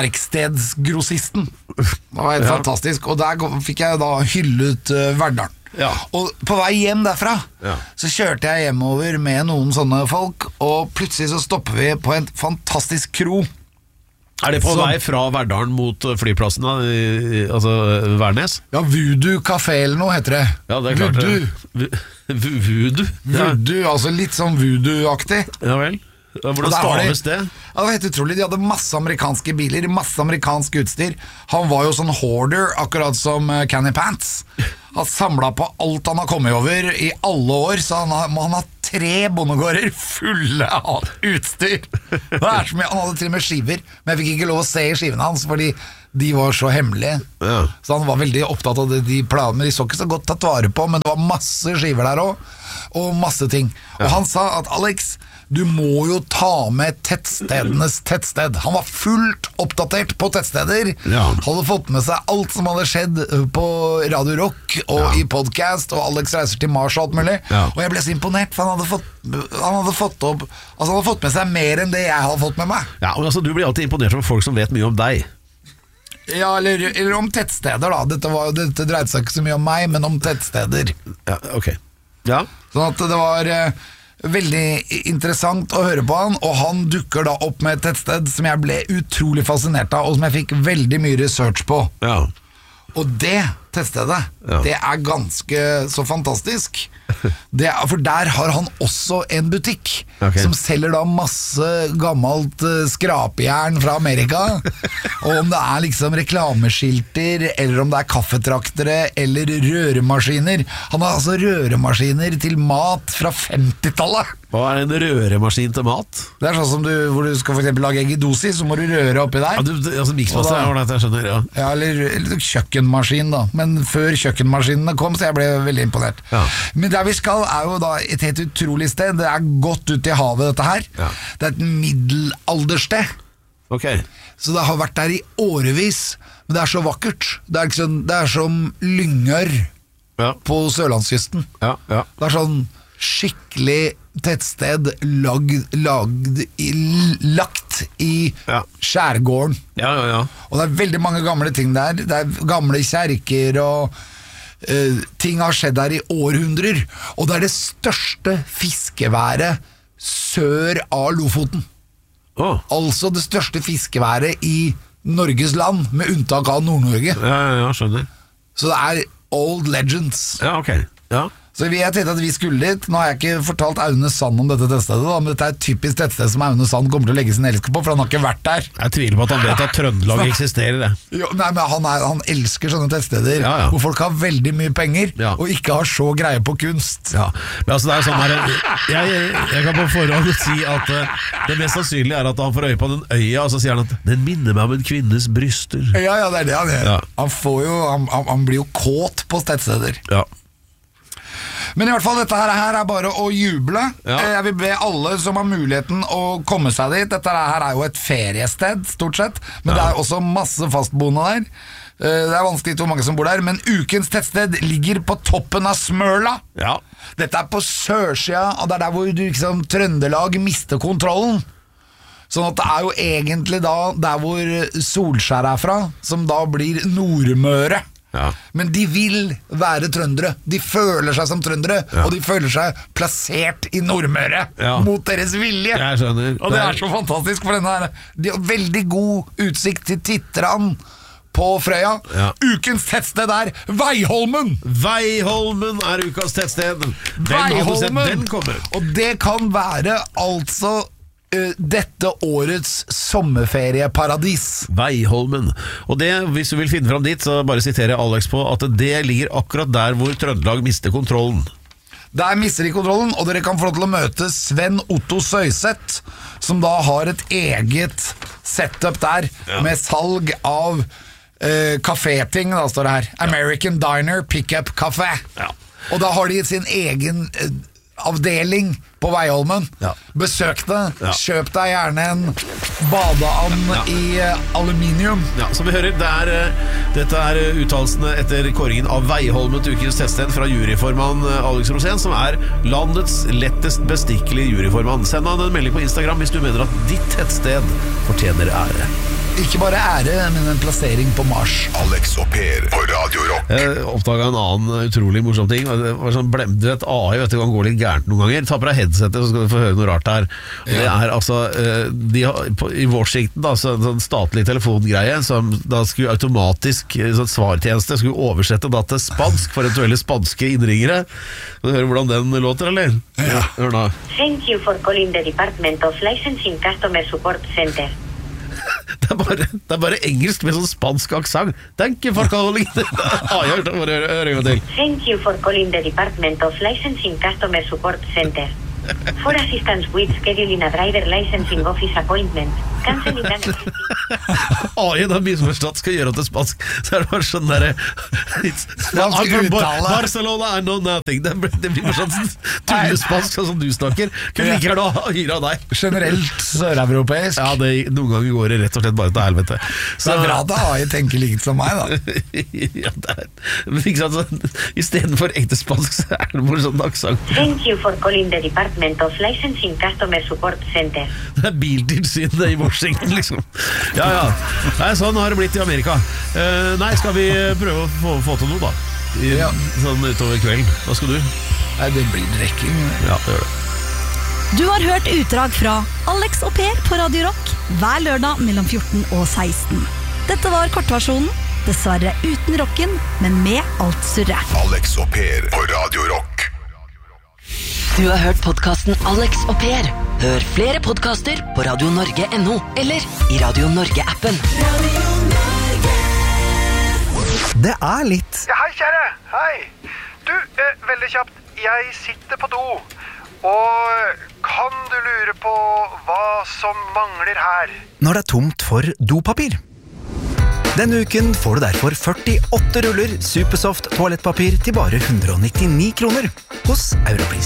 Verkstedsgrossisten. Det var helt fantastisk. Og der fikk jeg da hyllet Verdalen. Og på vei hjem derfra så kjørte jeg hjemover med noen sånne folk, og plutselig så stopper vi på en fantastisk kro. Det på vei fra Verdalen mot flyplassen, altså Værnes? Ja, Voodoo Café eller noe heter det. Ja, det klart det. Voodoo? Voodoo, altså litt sånn voodoo-aktig. Ja vel. Hvordan staves det? Ja, det var helt utrolig. De hadde masse amerikanske biler, masse amerikansk utstyr. Han var jo sånn hoarder, akkurat som Kenny Pants. Han samlet på alt han har kommet over i alle år, så han har 3 bondegårder fulle av utstyr. Det så mye. Han hadde til og med skiver, men jeg fikk ikke lov å se i skivene hans, fordi de var så hemmelige. Så han var veldig opptatt av de planene, men de så ikke så godt tatt vare på, men det var masse skiver der også, og masse ting. Og han sa at Alex, du må jo ta med tettstedenes tettsted. Han var fullt oppdatert på tettsteder. Hadde fått med seg alt som hadde skjedd på Radio Rock og i podcast, og Alex reiser til Mars og alt mulig. Og jeg ble så imponert, for han hadde fått med seg mer enn det jeg hadde fått med meg. Ja, og altså, du blir alltid imponert over folk som vet mye om deg. Ja, eller om tettsteder da. Dette dreide seg ikke så mye om meg, men om tettsteder. Ja, ok. Ja. Sånn at det var veldig interessant å høre på han, og han dukker da opp med et tettsted som jeg ble utrolig fascinert av, og som jeg fikk veldig mye research på. Og det tettstedet, det ganske så fantastisk. For der har han også en butikk som selger da masse gammelt skrapjern fra Amerika. Og om det liksom reklameskilter, eller om det kaffetraktere eller røremaskiner. Han har altså røremaskiner til mat fra 50-tallet. Hva en røremaskin til mat? Det sånn som hvor du skal for eksempel lage egg i dosi, så må du røre oppi der. Altså miksmaster jeg skjønner, ja, eller kjøkkenmaskin da. Men før kjøkkenmaskinene kom, så jeg ble veldig imponert. Men der vi skal jo da et helt utrolig sted. Det godt ut i havet dette her. Det et middelaldersted. Så det har vært der i årevis. Men det så vakkert. Det som Lyngør på Sørlandskysten. Det sånn skikkelig tettsted lagt i skjærgården. Og det veldig mange gamle ting der. Det gamle kjerker, og ting har skjedd der i århundrer. Og det det største fiskeværet sør av Lofoten. Altså det største fiskeværet i Norges land, med unntak av Nord-Norge. Skjønner. Så det old legends. Så jeg tenkte at vi skulle dit. Nå har jeg ikke fortalt Aune Sand om dette tettstedet da, men dette et typisk tettsted som Aune Sand kommer til å legge sin elsker på, for han har ikke vært der. Jeg tviler på at han vet at Trøndelag eksisterer det. Nei, men han elsker sånne tettsteder hvor folk har veldig mye penger og ikke har så greie på kunst. Men altså det sånn her, jeg kan på forhånd si at det mest sannsynlige at han får øye på den øya, og så sier han at den minner meg om en kvinnes bryster. Ja, det det han gjør. Han blir jo kåt på tettsteder. Men i hvert fall, dette her bare å juble. Jeg vil be alle som har muligheten å komme seg dit. Dette her jo et feriested, stort sett. Men det også masse fastboende der. Det vanskelig hvor mange som bor der. Men ukens tettsted ligger på toppen av Smøla. Dette på sørsida, og det der hvor liksom, Trøndelag mister kontrollen. Sånn at det jo egentlig da der hvor Solskjær fra, som da blir Nordmøre. Men de vil være trøndere. De føler seg som trøndere, og de føler seg plassert i Nordmøre mot deres vilje. Og det så fantastisk, for denne her de har veldig god utsikt til Titran på Frøya. Ukens tettsted Veiholmen. Veiholmen ukas tettsted. Veiholmen. Og det kan være altså dette årets sommerferieparadis. Veiholmen. Og det, hvis du vil finne fram dit, så bare siterer Alex på at det ligger akkurat der hvor Trøndelag mister kontrollen. Der mister de kontrollen, og dere kan få lov til å møte Sven Otto Søyseth, som da har et eget setup der, med salg av kaféting, da står det her. American Diner Pickup Café. Og da har de sin egen avdeling på Veiholmen. Besøk det. Kjøp deg gjerne en badeand i aluminium. Som vi hører, dette uttalelsene etter kåringen av Veiholmen til ukens tettsted fra juryformann Alex Rosén, som landets lettest bestikkelige juryformann. Send han en melding på Instagram hvis du mener at ditt tettsted fortjener ære. Ikke bare ære, men en plassering på Mars. Alex og Per på Radio Rock. Jeg oppdaget en annen utrolig morsom ting. Det var sånn, du vet, AI vet du kan gå litt gærent noen ganger. Ta på deg headsetet, så skal du få høre noe rart her. Det altså i Washington da, sånn statlig telefongreie som da skulle automatisk sånn svartjeneste skulle oversette da til spansk for eventuelle spanske innringere. Kan du høre hvordan den låter, eller? Ja. Hør da. Thank you for calling the Department of Licensing Customer Support Center. Det er bare engelsk med sånn spansk aksent. Thank you for calling. Hør en gang til. Thank you for calling the Department of Licensing Customer Support Center. For assistance with scheduling a driver licensing office appointment, canceling an existing... AI da misforstått skal gjøre til spansk. Så det bare sånn der Barcelona, I know nothing. Det blir bare sånn tullespansk sånn som du snakker. Kunne like gjerne ha hyret av deg. Generelt søreuropeisk. Ja, noen ganger går det rett og slett bare til helvete. Så det bra at AI tenker likt som meg da. Ja, men ikke sant, så, i stedet for ekte spansk så det bare sånn aksent. Thank you for calling the Department of Licensing Customer Support Center. Det biltilsyn i Washington, liksom. Ja. Nei, sånn har det blitt i Amerika. Nei, skal vi prøve å få til noe, da? Sånn utover kvelden. Hva skal du? Nei, det blir drikking. Ja, det gjør det. Du har hørt utdrag fra Alex og Per på Radio Rock hver lørdag mellom 14 og 16. Dette var kortversjonen. Dessverre uten rocken, men med alt surre. Alex og Per på Radio Rock. Du har hørt podcasten Alex og Per. Hør flere podcaster på radionorge.no eller i Radio Norge-appen. Det er litt. Ja, hei kjære, hei. Du, veldig kjapt, jeg sitter på do. Og kan du lure på hva som mangler her? Når det er tomt for dopapir. Denne uken får du derfor 48 ruller Supersoft toalettpapir til bare 199 kroner hos Europris.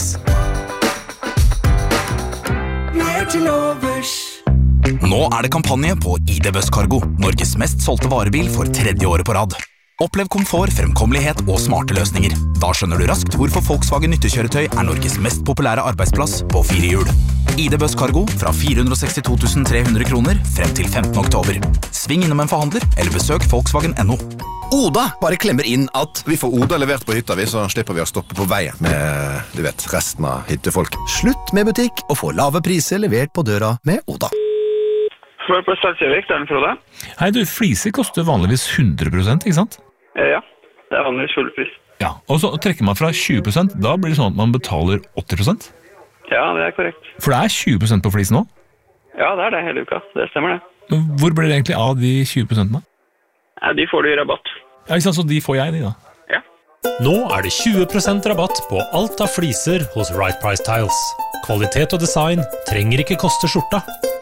Nå er det kampanje på ID Busscargo, Norges mest solgte varebil for 3. året på rad. Opplev komfort, fremkommelighet og smarte løsninger. Da skjønner du raskt hvorfor Volkswagen nyttekjøretøy er Norges mest populære arbeidsplass på 4 hjul. ID Busscargo fra 462 300 kroner frem til 15. oktober. Sving innom en forhandler eller besøk Volkswagen.no. Oda bare klemmer inn at vi får Oda levert på hytta, så slipper vi å stoppe på veien med, du vet, resten av hyttefolk. Slutt med butikk og få lave priser levert på døra med Oda. Hør på Salsjøvik, det er den Frode. Hei du, fliser koster vanligvis 100%, ikke sant? Ja, det er vanligvis fullpris. Ja, og så trekker man fra 20%, da blir det sånn at man betaler 80%? Ja, det er korrekt. For det er 20% på flis nå? Ja, det er det hele uka, det stemmer det. Men hvor blir det egentlig av de 20% da? Ja, de får du i rabatt. Ja, ikke sant, så de får jeg de da? Ja. Nå er det 20% rabatt på alt av fliser hos Right Price Tiles. Kvalitet og design trenger ikke koste skjorta.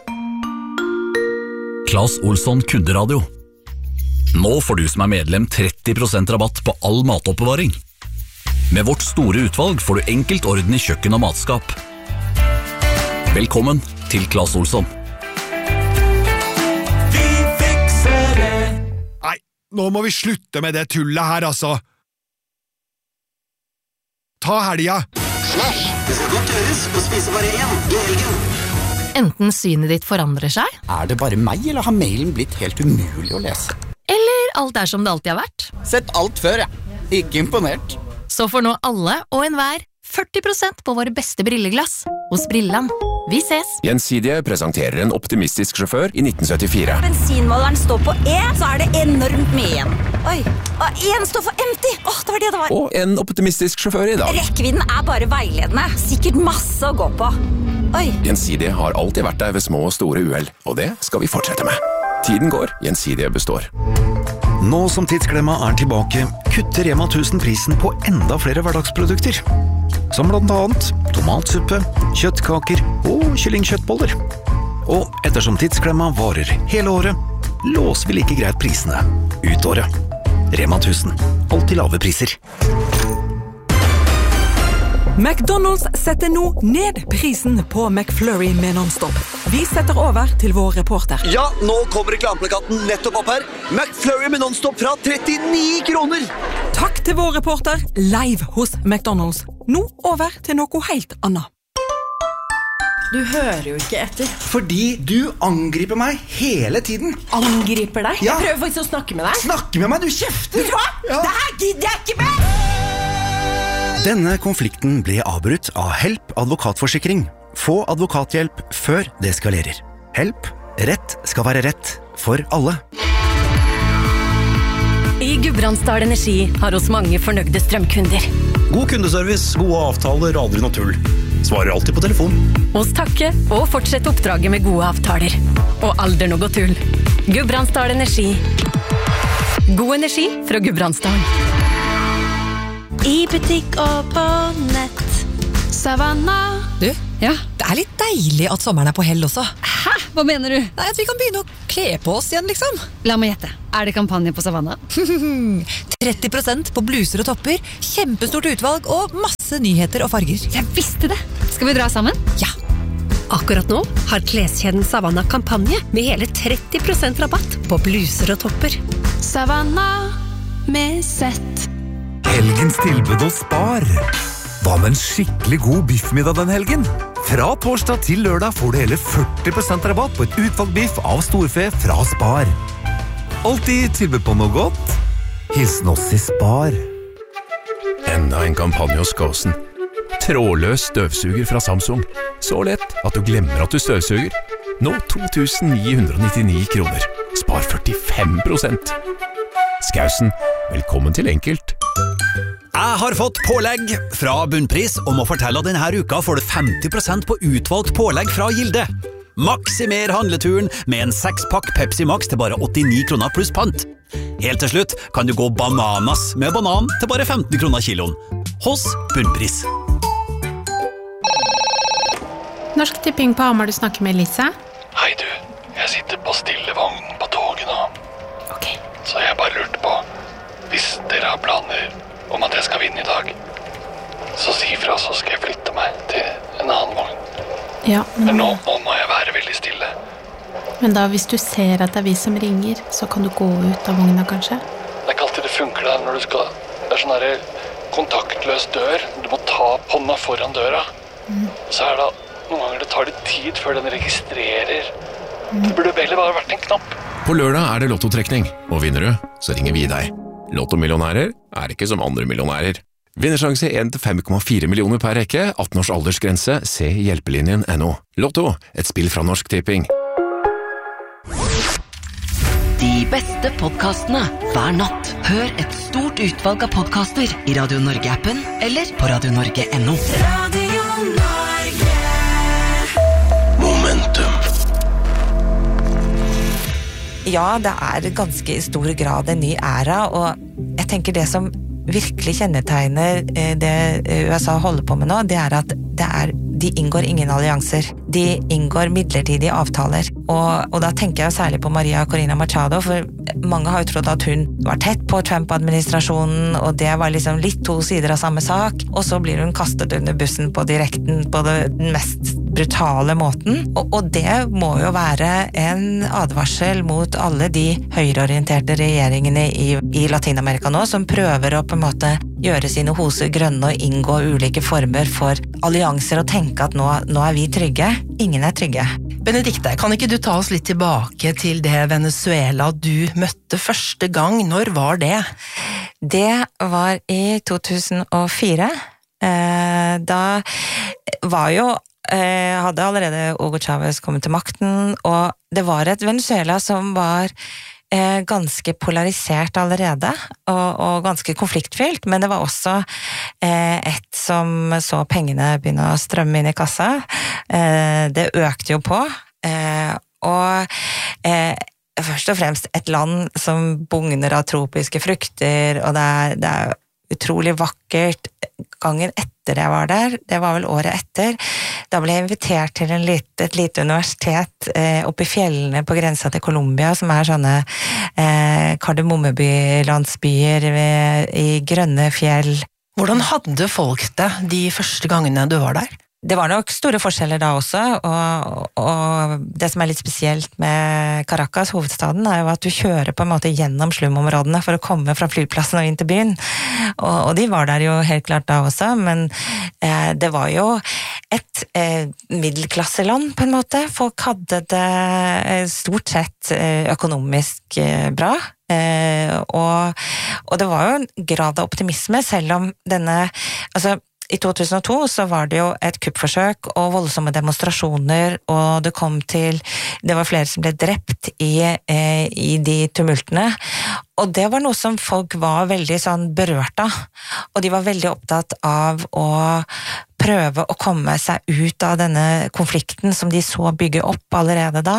Claes Olsson Kunderadio. Nå får du som er medlem 30% rabatt på all matoppbevaring. Med vårt store utvalg får du enkelt orden i kjøkken og matskap. Velkommen til Claes Olsson. Vi fikser det. Nei, nå må vi slutte med det tullet her, altså. Ta helga. Slash, det skal godt gjøres å spise bare én i helgen. Enten synet ditt forandrer seg. Er det bare meg, eller har mailen blitt helt umulig å lese? Eller alt er som det alltid har vært. Sett alt før, ja. Ikke imponert. Så får nå alle og enhver 40% på våre beste brilleglass hos Brilland. Vi ses! Gjensidige presenterer en optimistisk sjåfør i 1974. Bensinmåleren står på E, så er det enormt mye igjen. Oi, og en står for empty! Det var det det var. Og en optimistisk sjåfør i dag. Rekkevidden er bare veiledende. Sikkert masse å gå på. Oi. Gjensidige har alltid vært der ved små og store uhell, og det skal vi fortsette med. Tiden går, Gjensidige består. Nå som Tidsklemma er tilbake, kutter Rema 1000 prisen på enda flere hverdagsprodukter. Som blant annet tomatsuppe, kjøttkaker og kyllingkjøttboller. Og ettersom Tidsklemma varer hele året, låser vi like greit prisene ut året. Rema 1000, alltid lave priser. McDonald's setter nå ned prisen på McFlurry med non-stop. Vi setter over til vår reporter. Ja, nå kommer reklameplakaten nettopp opp her. McFlurry med non-stop fra 39 kroner. Takk til vår reporter, live hos McDonald's. Nå over til noe helt annet. Du hører jo ikke etter. Fordi du angriper meg hele tiden. Angriper deg? Ja. Jeg prøver faktisk å snakke med deg. Snakke med meg, du kjefter. Vet du hva? Ja. Det her gidder jeg ikke mer! Denne konflikten ble avbrutt av Help advokatforsikring. Få advokathjelp før det eskalerer. Help. Rett skal være rett for alle. I Gudbrandsdal Energi har oss mange fornøyde strømkunder. God kundeservice, gode avtaler, aldri noe tull. Svarer alltid på telefon. Oss takke og fortsette oppdraget med gode avtaler. Og aldri noe tull. Gudbrandsdal Energi. God energi fra Gudbrandsdal. I butikk og på nett. Savanna. Du, ja, det litt deilig at sommeren på hell også. Hæ? Hva mener du? Nei, at vi kan begynne å kle på oss igjen, liksom. La meg gjette. Det kampanje på Savanna? 30% på bluser og topper, kjempestort utvalg og masse nyheter og farger. Jeg visste det! Skal vi dra sammen? Ja. Akkurat nå har kleskjeden Savanna kampanje med hele 30% rabatt på bluser og topper. Savanna med sett. Helgens tilbud hos Spar. Hva med en skikkelig god biffmiddag den helgen? Fra torsdag til lørdag får du hele 40% rabatt på et utvalgt biff av storfe fra Spar. Alltid tilbud på noe godt. Hilsen oss i Spar. Enda en kampanje hos Gåsen. Trådløs støvsuger fra Samsung. Så lett at du glemmer at du støvsuger. Nå 2.999 kroner. Spar 45%. Skausen, velkommen til enkelt. Jeg har fått pålegg fra Bunnpris om å fortelle at denne uka får du 50% på utvalgt pålegg fra Gilde. Maksimer handleturen med en 6-pakk Pepsi Max til bare 89 kroner pluss pant. Helt til slutt kan du gå bananas med banan til bare 15 kroner kiloen. Hos Bunnpris. Norsk Tipping på Hamar, du snakker med Lisa. Hei du, jeg sitter på stillevogn på toget nå. Ok. Så jeg bare lurte på, hvis dere har planer om at jeg skal vinne i dag, så si fra, så skal jeg flytte meg til en annen vogn. Ja, men nå må jeg være veldig stille. Men da, hvis du ser at det vi som ringer, så kan du gå ut av vogna, kanskje? Det ikke alltid det funker der når du skal... Det sånn der kontaktløs dør. Du må ta hånda foran døra. Så det noen ganger det tar litt tid før den registrerer. Det burde heller bare vært en knapp. På lørdag det lottotrekning, og vinner du, så ringer vi deg. Lottomillionærer ikke som andre millionærer. Vinnersjanse 1-5,4 millioner per rekke, 18 års aldersgrense, se hjelpelinjen.no. Lotto, et spill fra Norsk Tipping. De beste podcastene hver natt. Hør et stort utvalg av podcaster i Radio Norge-appen eller på radionorge.no. Radio Norge. Momentum. Ja, det ganske i stor grad en ny æra, og jeg tenker det som virkelig kjennetegner det USA holder på med nå, det at de inngår ingen allianser. De inngår midlertidige avtaler. Og da tenker jeg særlig på Maria Corina Machado, for mange har jo trodd at hun var tett på Trump-administrasjonen, og det var liksom litt to sider av samme sak, og så blir hun kastet under bussen på direkten på den mest brutale måten. Og det må jo være en advarsel mot alle de høyreorienterte regjeringene i Latinamerika nå, som prøver å på en måte gjøre sine hoser grønne og inngå ulike former for allianser og tenke at nå vi trygge. Ingen trygge. Benedikte, kan ikke du ta oss litt tilbake til det Venezuela du møtte første gang? Når var det? Det var i 2004. Da var jo hadde allerede Hugo Chávez kommet til makten, og det var et Venezuela som var ganske polarisert allerede, og ganske konfliktfylt, men det var også et som så pengene begynne å strømme inn i kassa. Det økte jo på, og først og fremst et land som bugner av tropiske frukter, og det utrolig vakkert. Gangen etter jeg var der, det var vel året etter, da ble jeg invitert til et lite universitet oppe i fjellene på grensa til Colombia, som sånne kardemommebylandsbyer i grønne fjell. Hvordan hadde folk det de første gangene du var der? Det var nok store forskjeller da også, og det som litt spesielt med Caracas, hovedstaden, jo at du kjører på en måte gjennom slumområdene for å komme fra flyplassen og inn til byen. Og de var der jo helt klart da også, men det var jo et middelklasseland på en måte. Folk hadde det stort sett økonomisk bra, og det var jo en grad av optimisme, selv om altså i 2002 så var det jo et kuppforsøk og voldsomme demonstrasjoner, og det var flere som ble drept i de tumultene, og det var noe som folk var veldig sånn berørt av, og de var veldig opptatt av å prøve å komme seg ut av denne konflikten som de så bygge opp allerede da,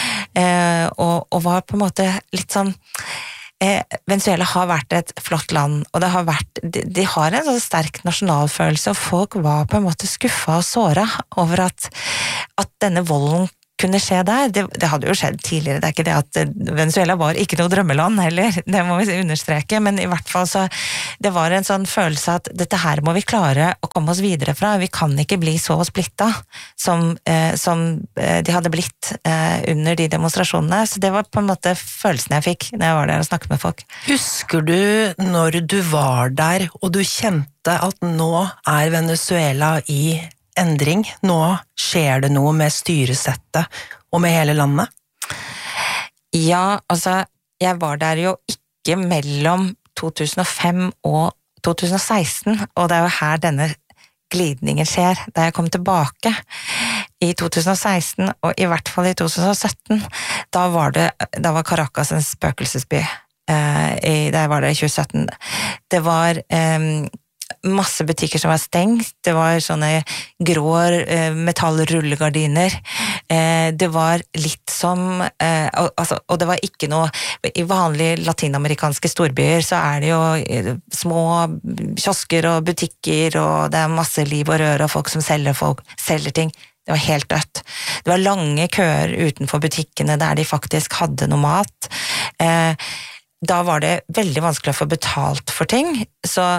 og var på en måte litt sånn Venezuela har vært et flott land, og de har en så sterk nasjonalfølelse, og folk var på en måte skuffet og såret over at denne volden kunne skje der. Det hadde jo skjedd tidligere, det ikke det at Venezuela var ikke noe drømmeland heller, det må vi understreke, men i hvert fall så det var en sånn følelse at dette her må vi klare å komme oss videre fra, vi kan ikke bli så splittet som de hadde blitt under de demonstrasjonene, så det var på en måte følelsen jeg fikk når jeg var der og snakket med folk. Husker du når du var der, og du kjente at nå er Venezuela i endring, nå skjer det noe med styresettet og med hele landet? Ja, altså, jeg var der jo ikke mellom 2005 og 2016, og det er jo her denne glidningen skjer. Da jeg kom tilbake i 2016, og i hvert fall i 2017, da var Caracas en spøkelsesby. Der var det i 2017. Det var masse butikker som var stengt, det var sånne grå metallrullegardiner, det var litt som, og det var ikke noe, i vanlige latinamerikanske storbyer så er det jo små kiosker og butikker, og det er masse liv og røre, og folk som selger ting. Det var helt dødt. Det var lange køer utenfor butikkene der de faktisk hadde noe mat. Da var det veldig vanskelig å få betalt for ting, så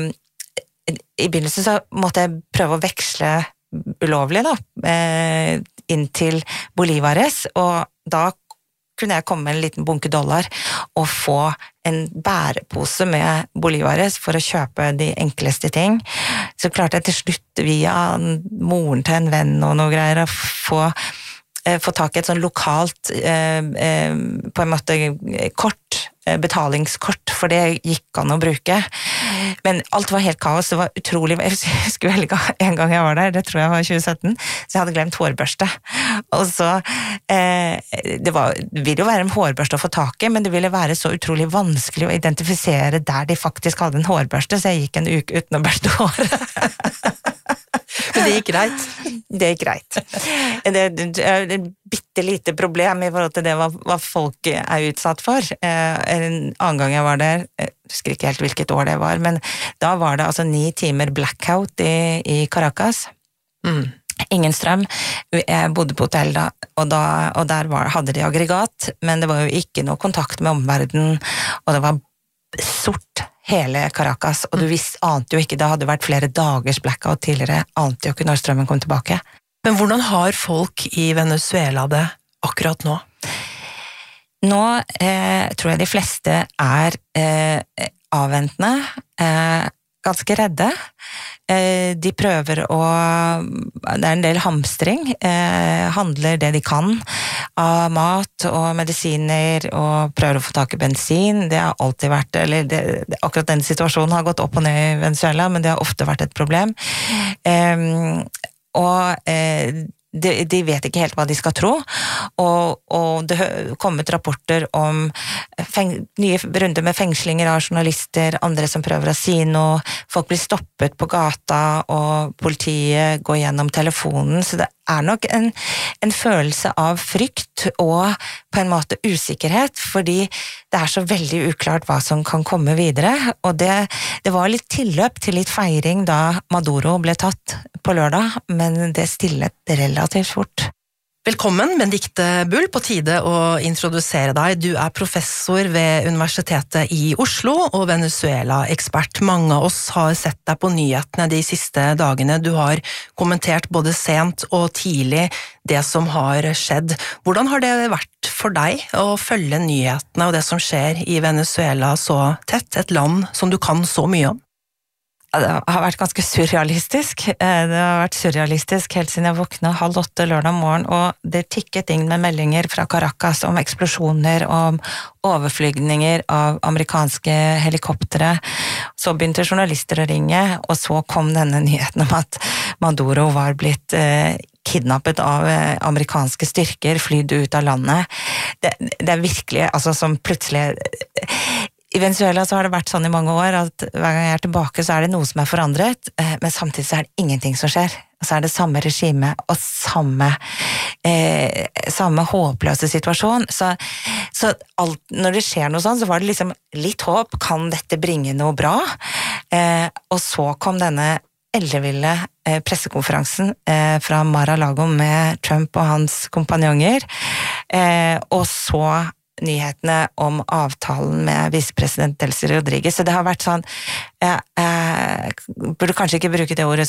i begynnelsen så måtte jeg prøve å veksle ulovlig inn til Bolivares, og da kunne jeg komme med en liten bunke dollar og få en bærepose med Bolivares for å kjøpe de enkleste ting. Så klarte jeg til slutt via moren til en venn og noe greier å få tak i et sånn lokalt på en måte betalingskort, for det gikk an å bruke. Men alt var helt kaos, det var utrolig, jeg husker veldig en gang jeg var der, det tror jeg var 2017, så jeg hadde glemt hårbørste. Og så, det ville jo være en hårbørste å få tak i, men det ville være så utrolig vanskelig å identifisere der de faktisk hadde en hårbørste, så jeg gikk en uke uten å børste håret. Men det gikk greit? Det gikk greit. Det er et bittelite problem i forhold til det hva folk er utsatt for. En annen gang jeg var der, jeg husker ikke helt hvilket år det var, men da var det altså 9 timer blackout i Caracas. Ingen strøm. Jeg bodde på hotell da, og der hadde de aggregat, men det var jo ikke noe kontakt med omverdenen, og det var sort hele Caracas, og du ante jo ikke, det hadde vært flere dagers blackout tidligere, ante jo ikke når strømmen kom tilbake. Men hvordan har folk i Venezuela det akkurat nå? Nå tror jeg de fleste er avventende, ganske redde. De prøver det er en del hamstring, handler det de kan av mat og medisiner, og prøver å få tak i bensin. Det har alltid vært, akkurat den situasjonen har gått opp og ned i Venezuela, men det har ofte vært et problem. De vet ikke helt hva de skal tro, og det har kommet rapporter om nye runder med fengslinger av journalister, andre som prøver å si noe, folk blir stoppet på gata, og politiet går gjennom telefonen, så det er nok en følelse av frykt og på en måte usikkerhet, fordi det er så veldig uklart hva som kan komme videre, og det var litt tilløp til litt feiring da Maduro ble tatt på lørdag, men det stillet relativt fort. Velkommen, Benedikte Bull, på tide å introdusere deg. Du er professor ved Universitetet i Oslo og Venezuela-ekspert. Mange av oss har sett deg på nyhetene de siste dagene. Du har kommentert både sent og tidlig det som har skjedd. Hvordan har det vært for deg å følge nyhetene og det som skjer i Venezuela så tett, et land som du kan så mye om? Det har vært ganske surrealistisk. Det har vært surrealistisk helt siden jeg våkna 7:30 lørdag morgen, og det tikket inn med meldinger fra Caracas om eksplosjoner, om overflygninger av amerikanske helikoptere. Så begynte journalister å ringe, og så kom denne nyheten om at Maduro var blitt kidnappet av amerikanske styrker, flydd ut av landet. Det er virkelig, altså som plutselig... I Venezuela så har det vært sånn i mange år at hver gang jeg er tilbake så er det noe som er forandret, men samtidig så er det ingenting som skjer. Og så er det samme regime og samme håpløse situasjon. Så alt, når det skjer noe sånn, så var det liksom litt håp, kan dette bringe noe bra? Og så kom denne elleville pressekonferansen fra Mar-a-Lago med Trump og hans kompanjonger, og så nyhetene om avtalen med visepresident Delcy Rodriguez. Så det har vært sånn, jeg burde kanskje ikke bruke det ordet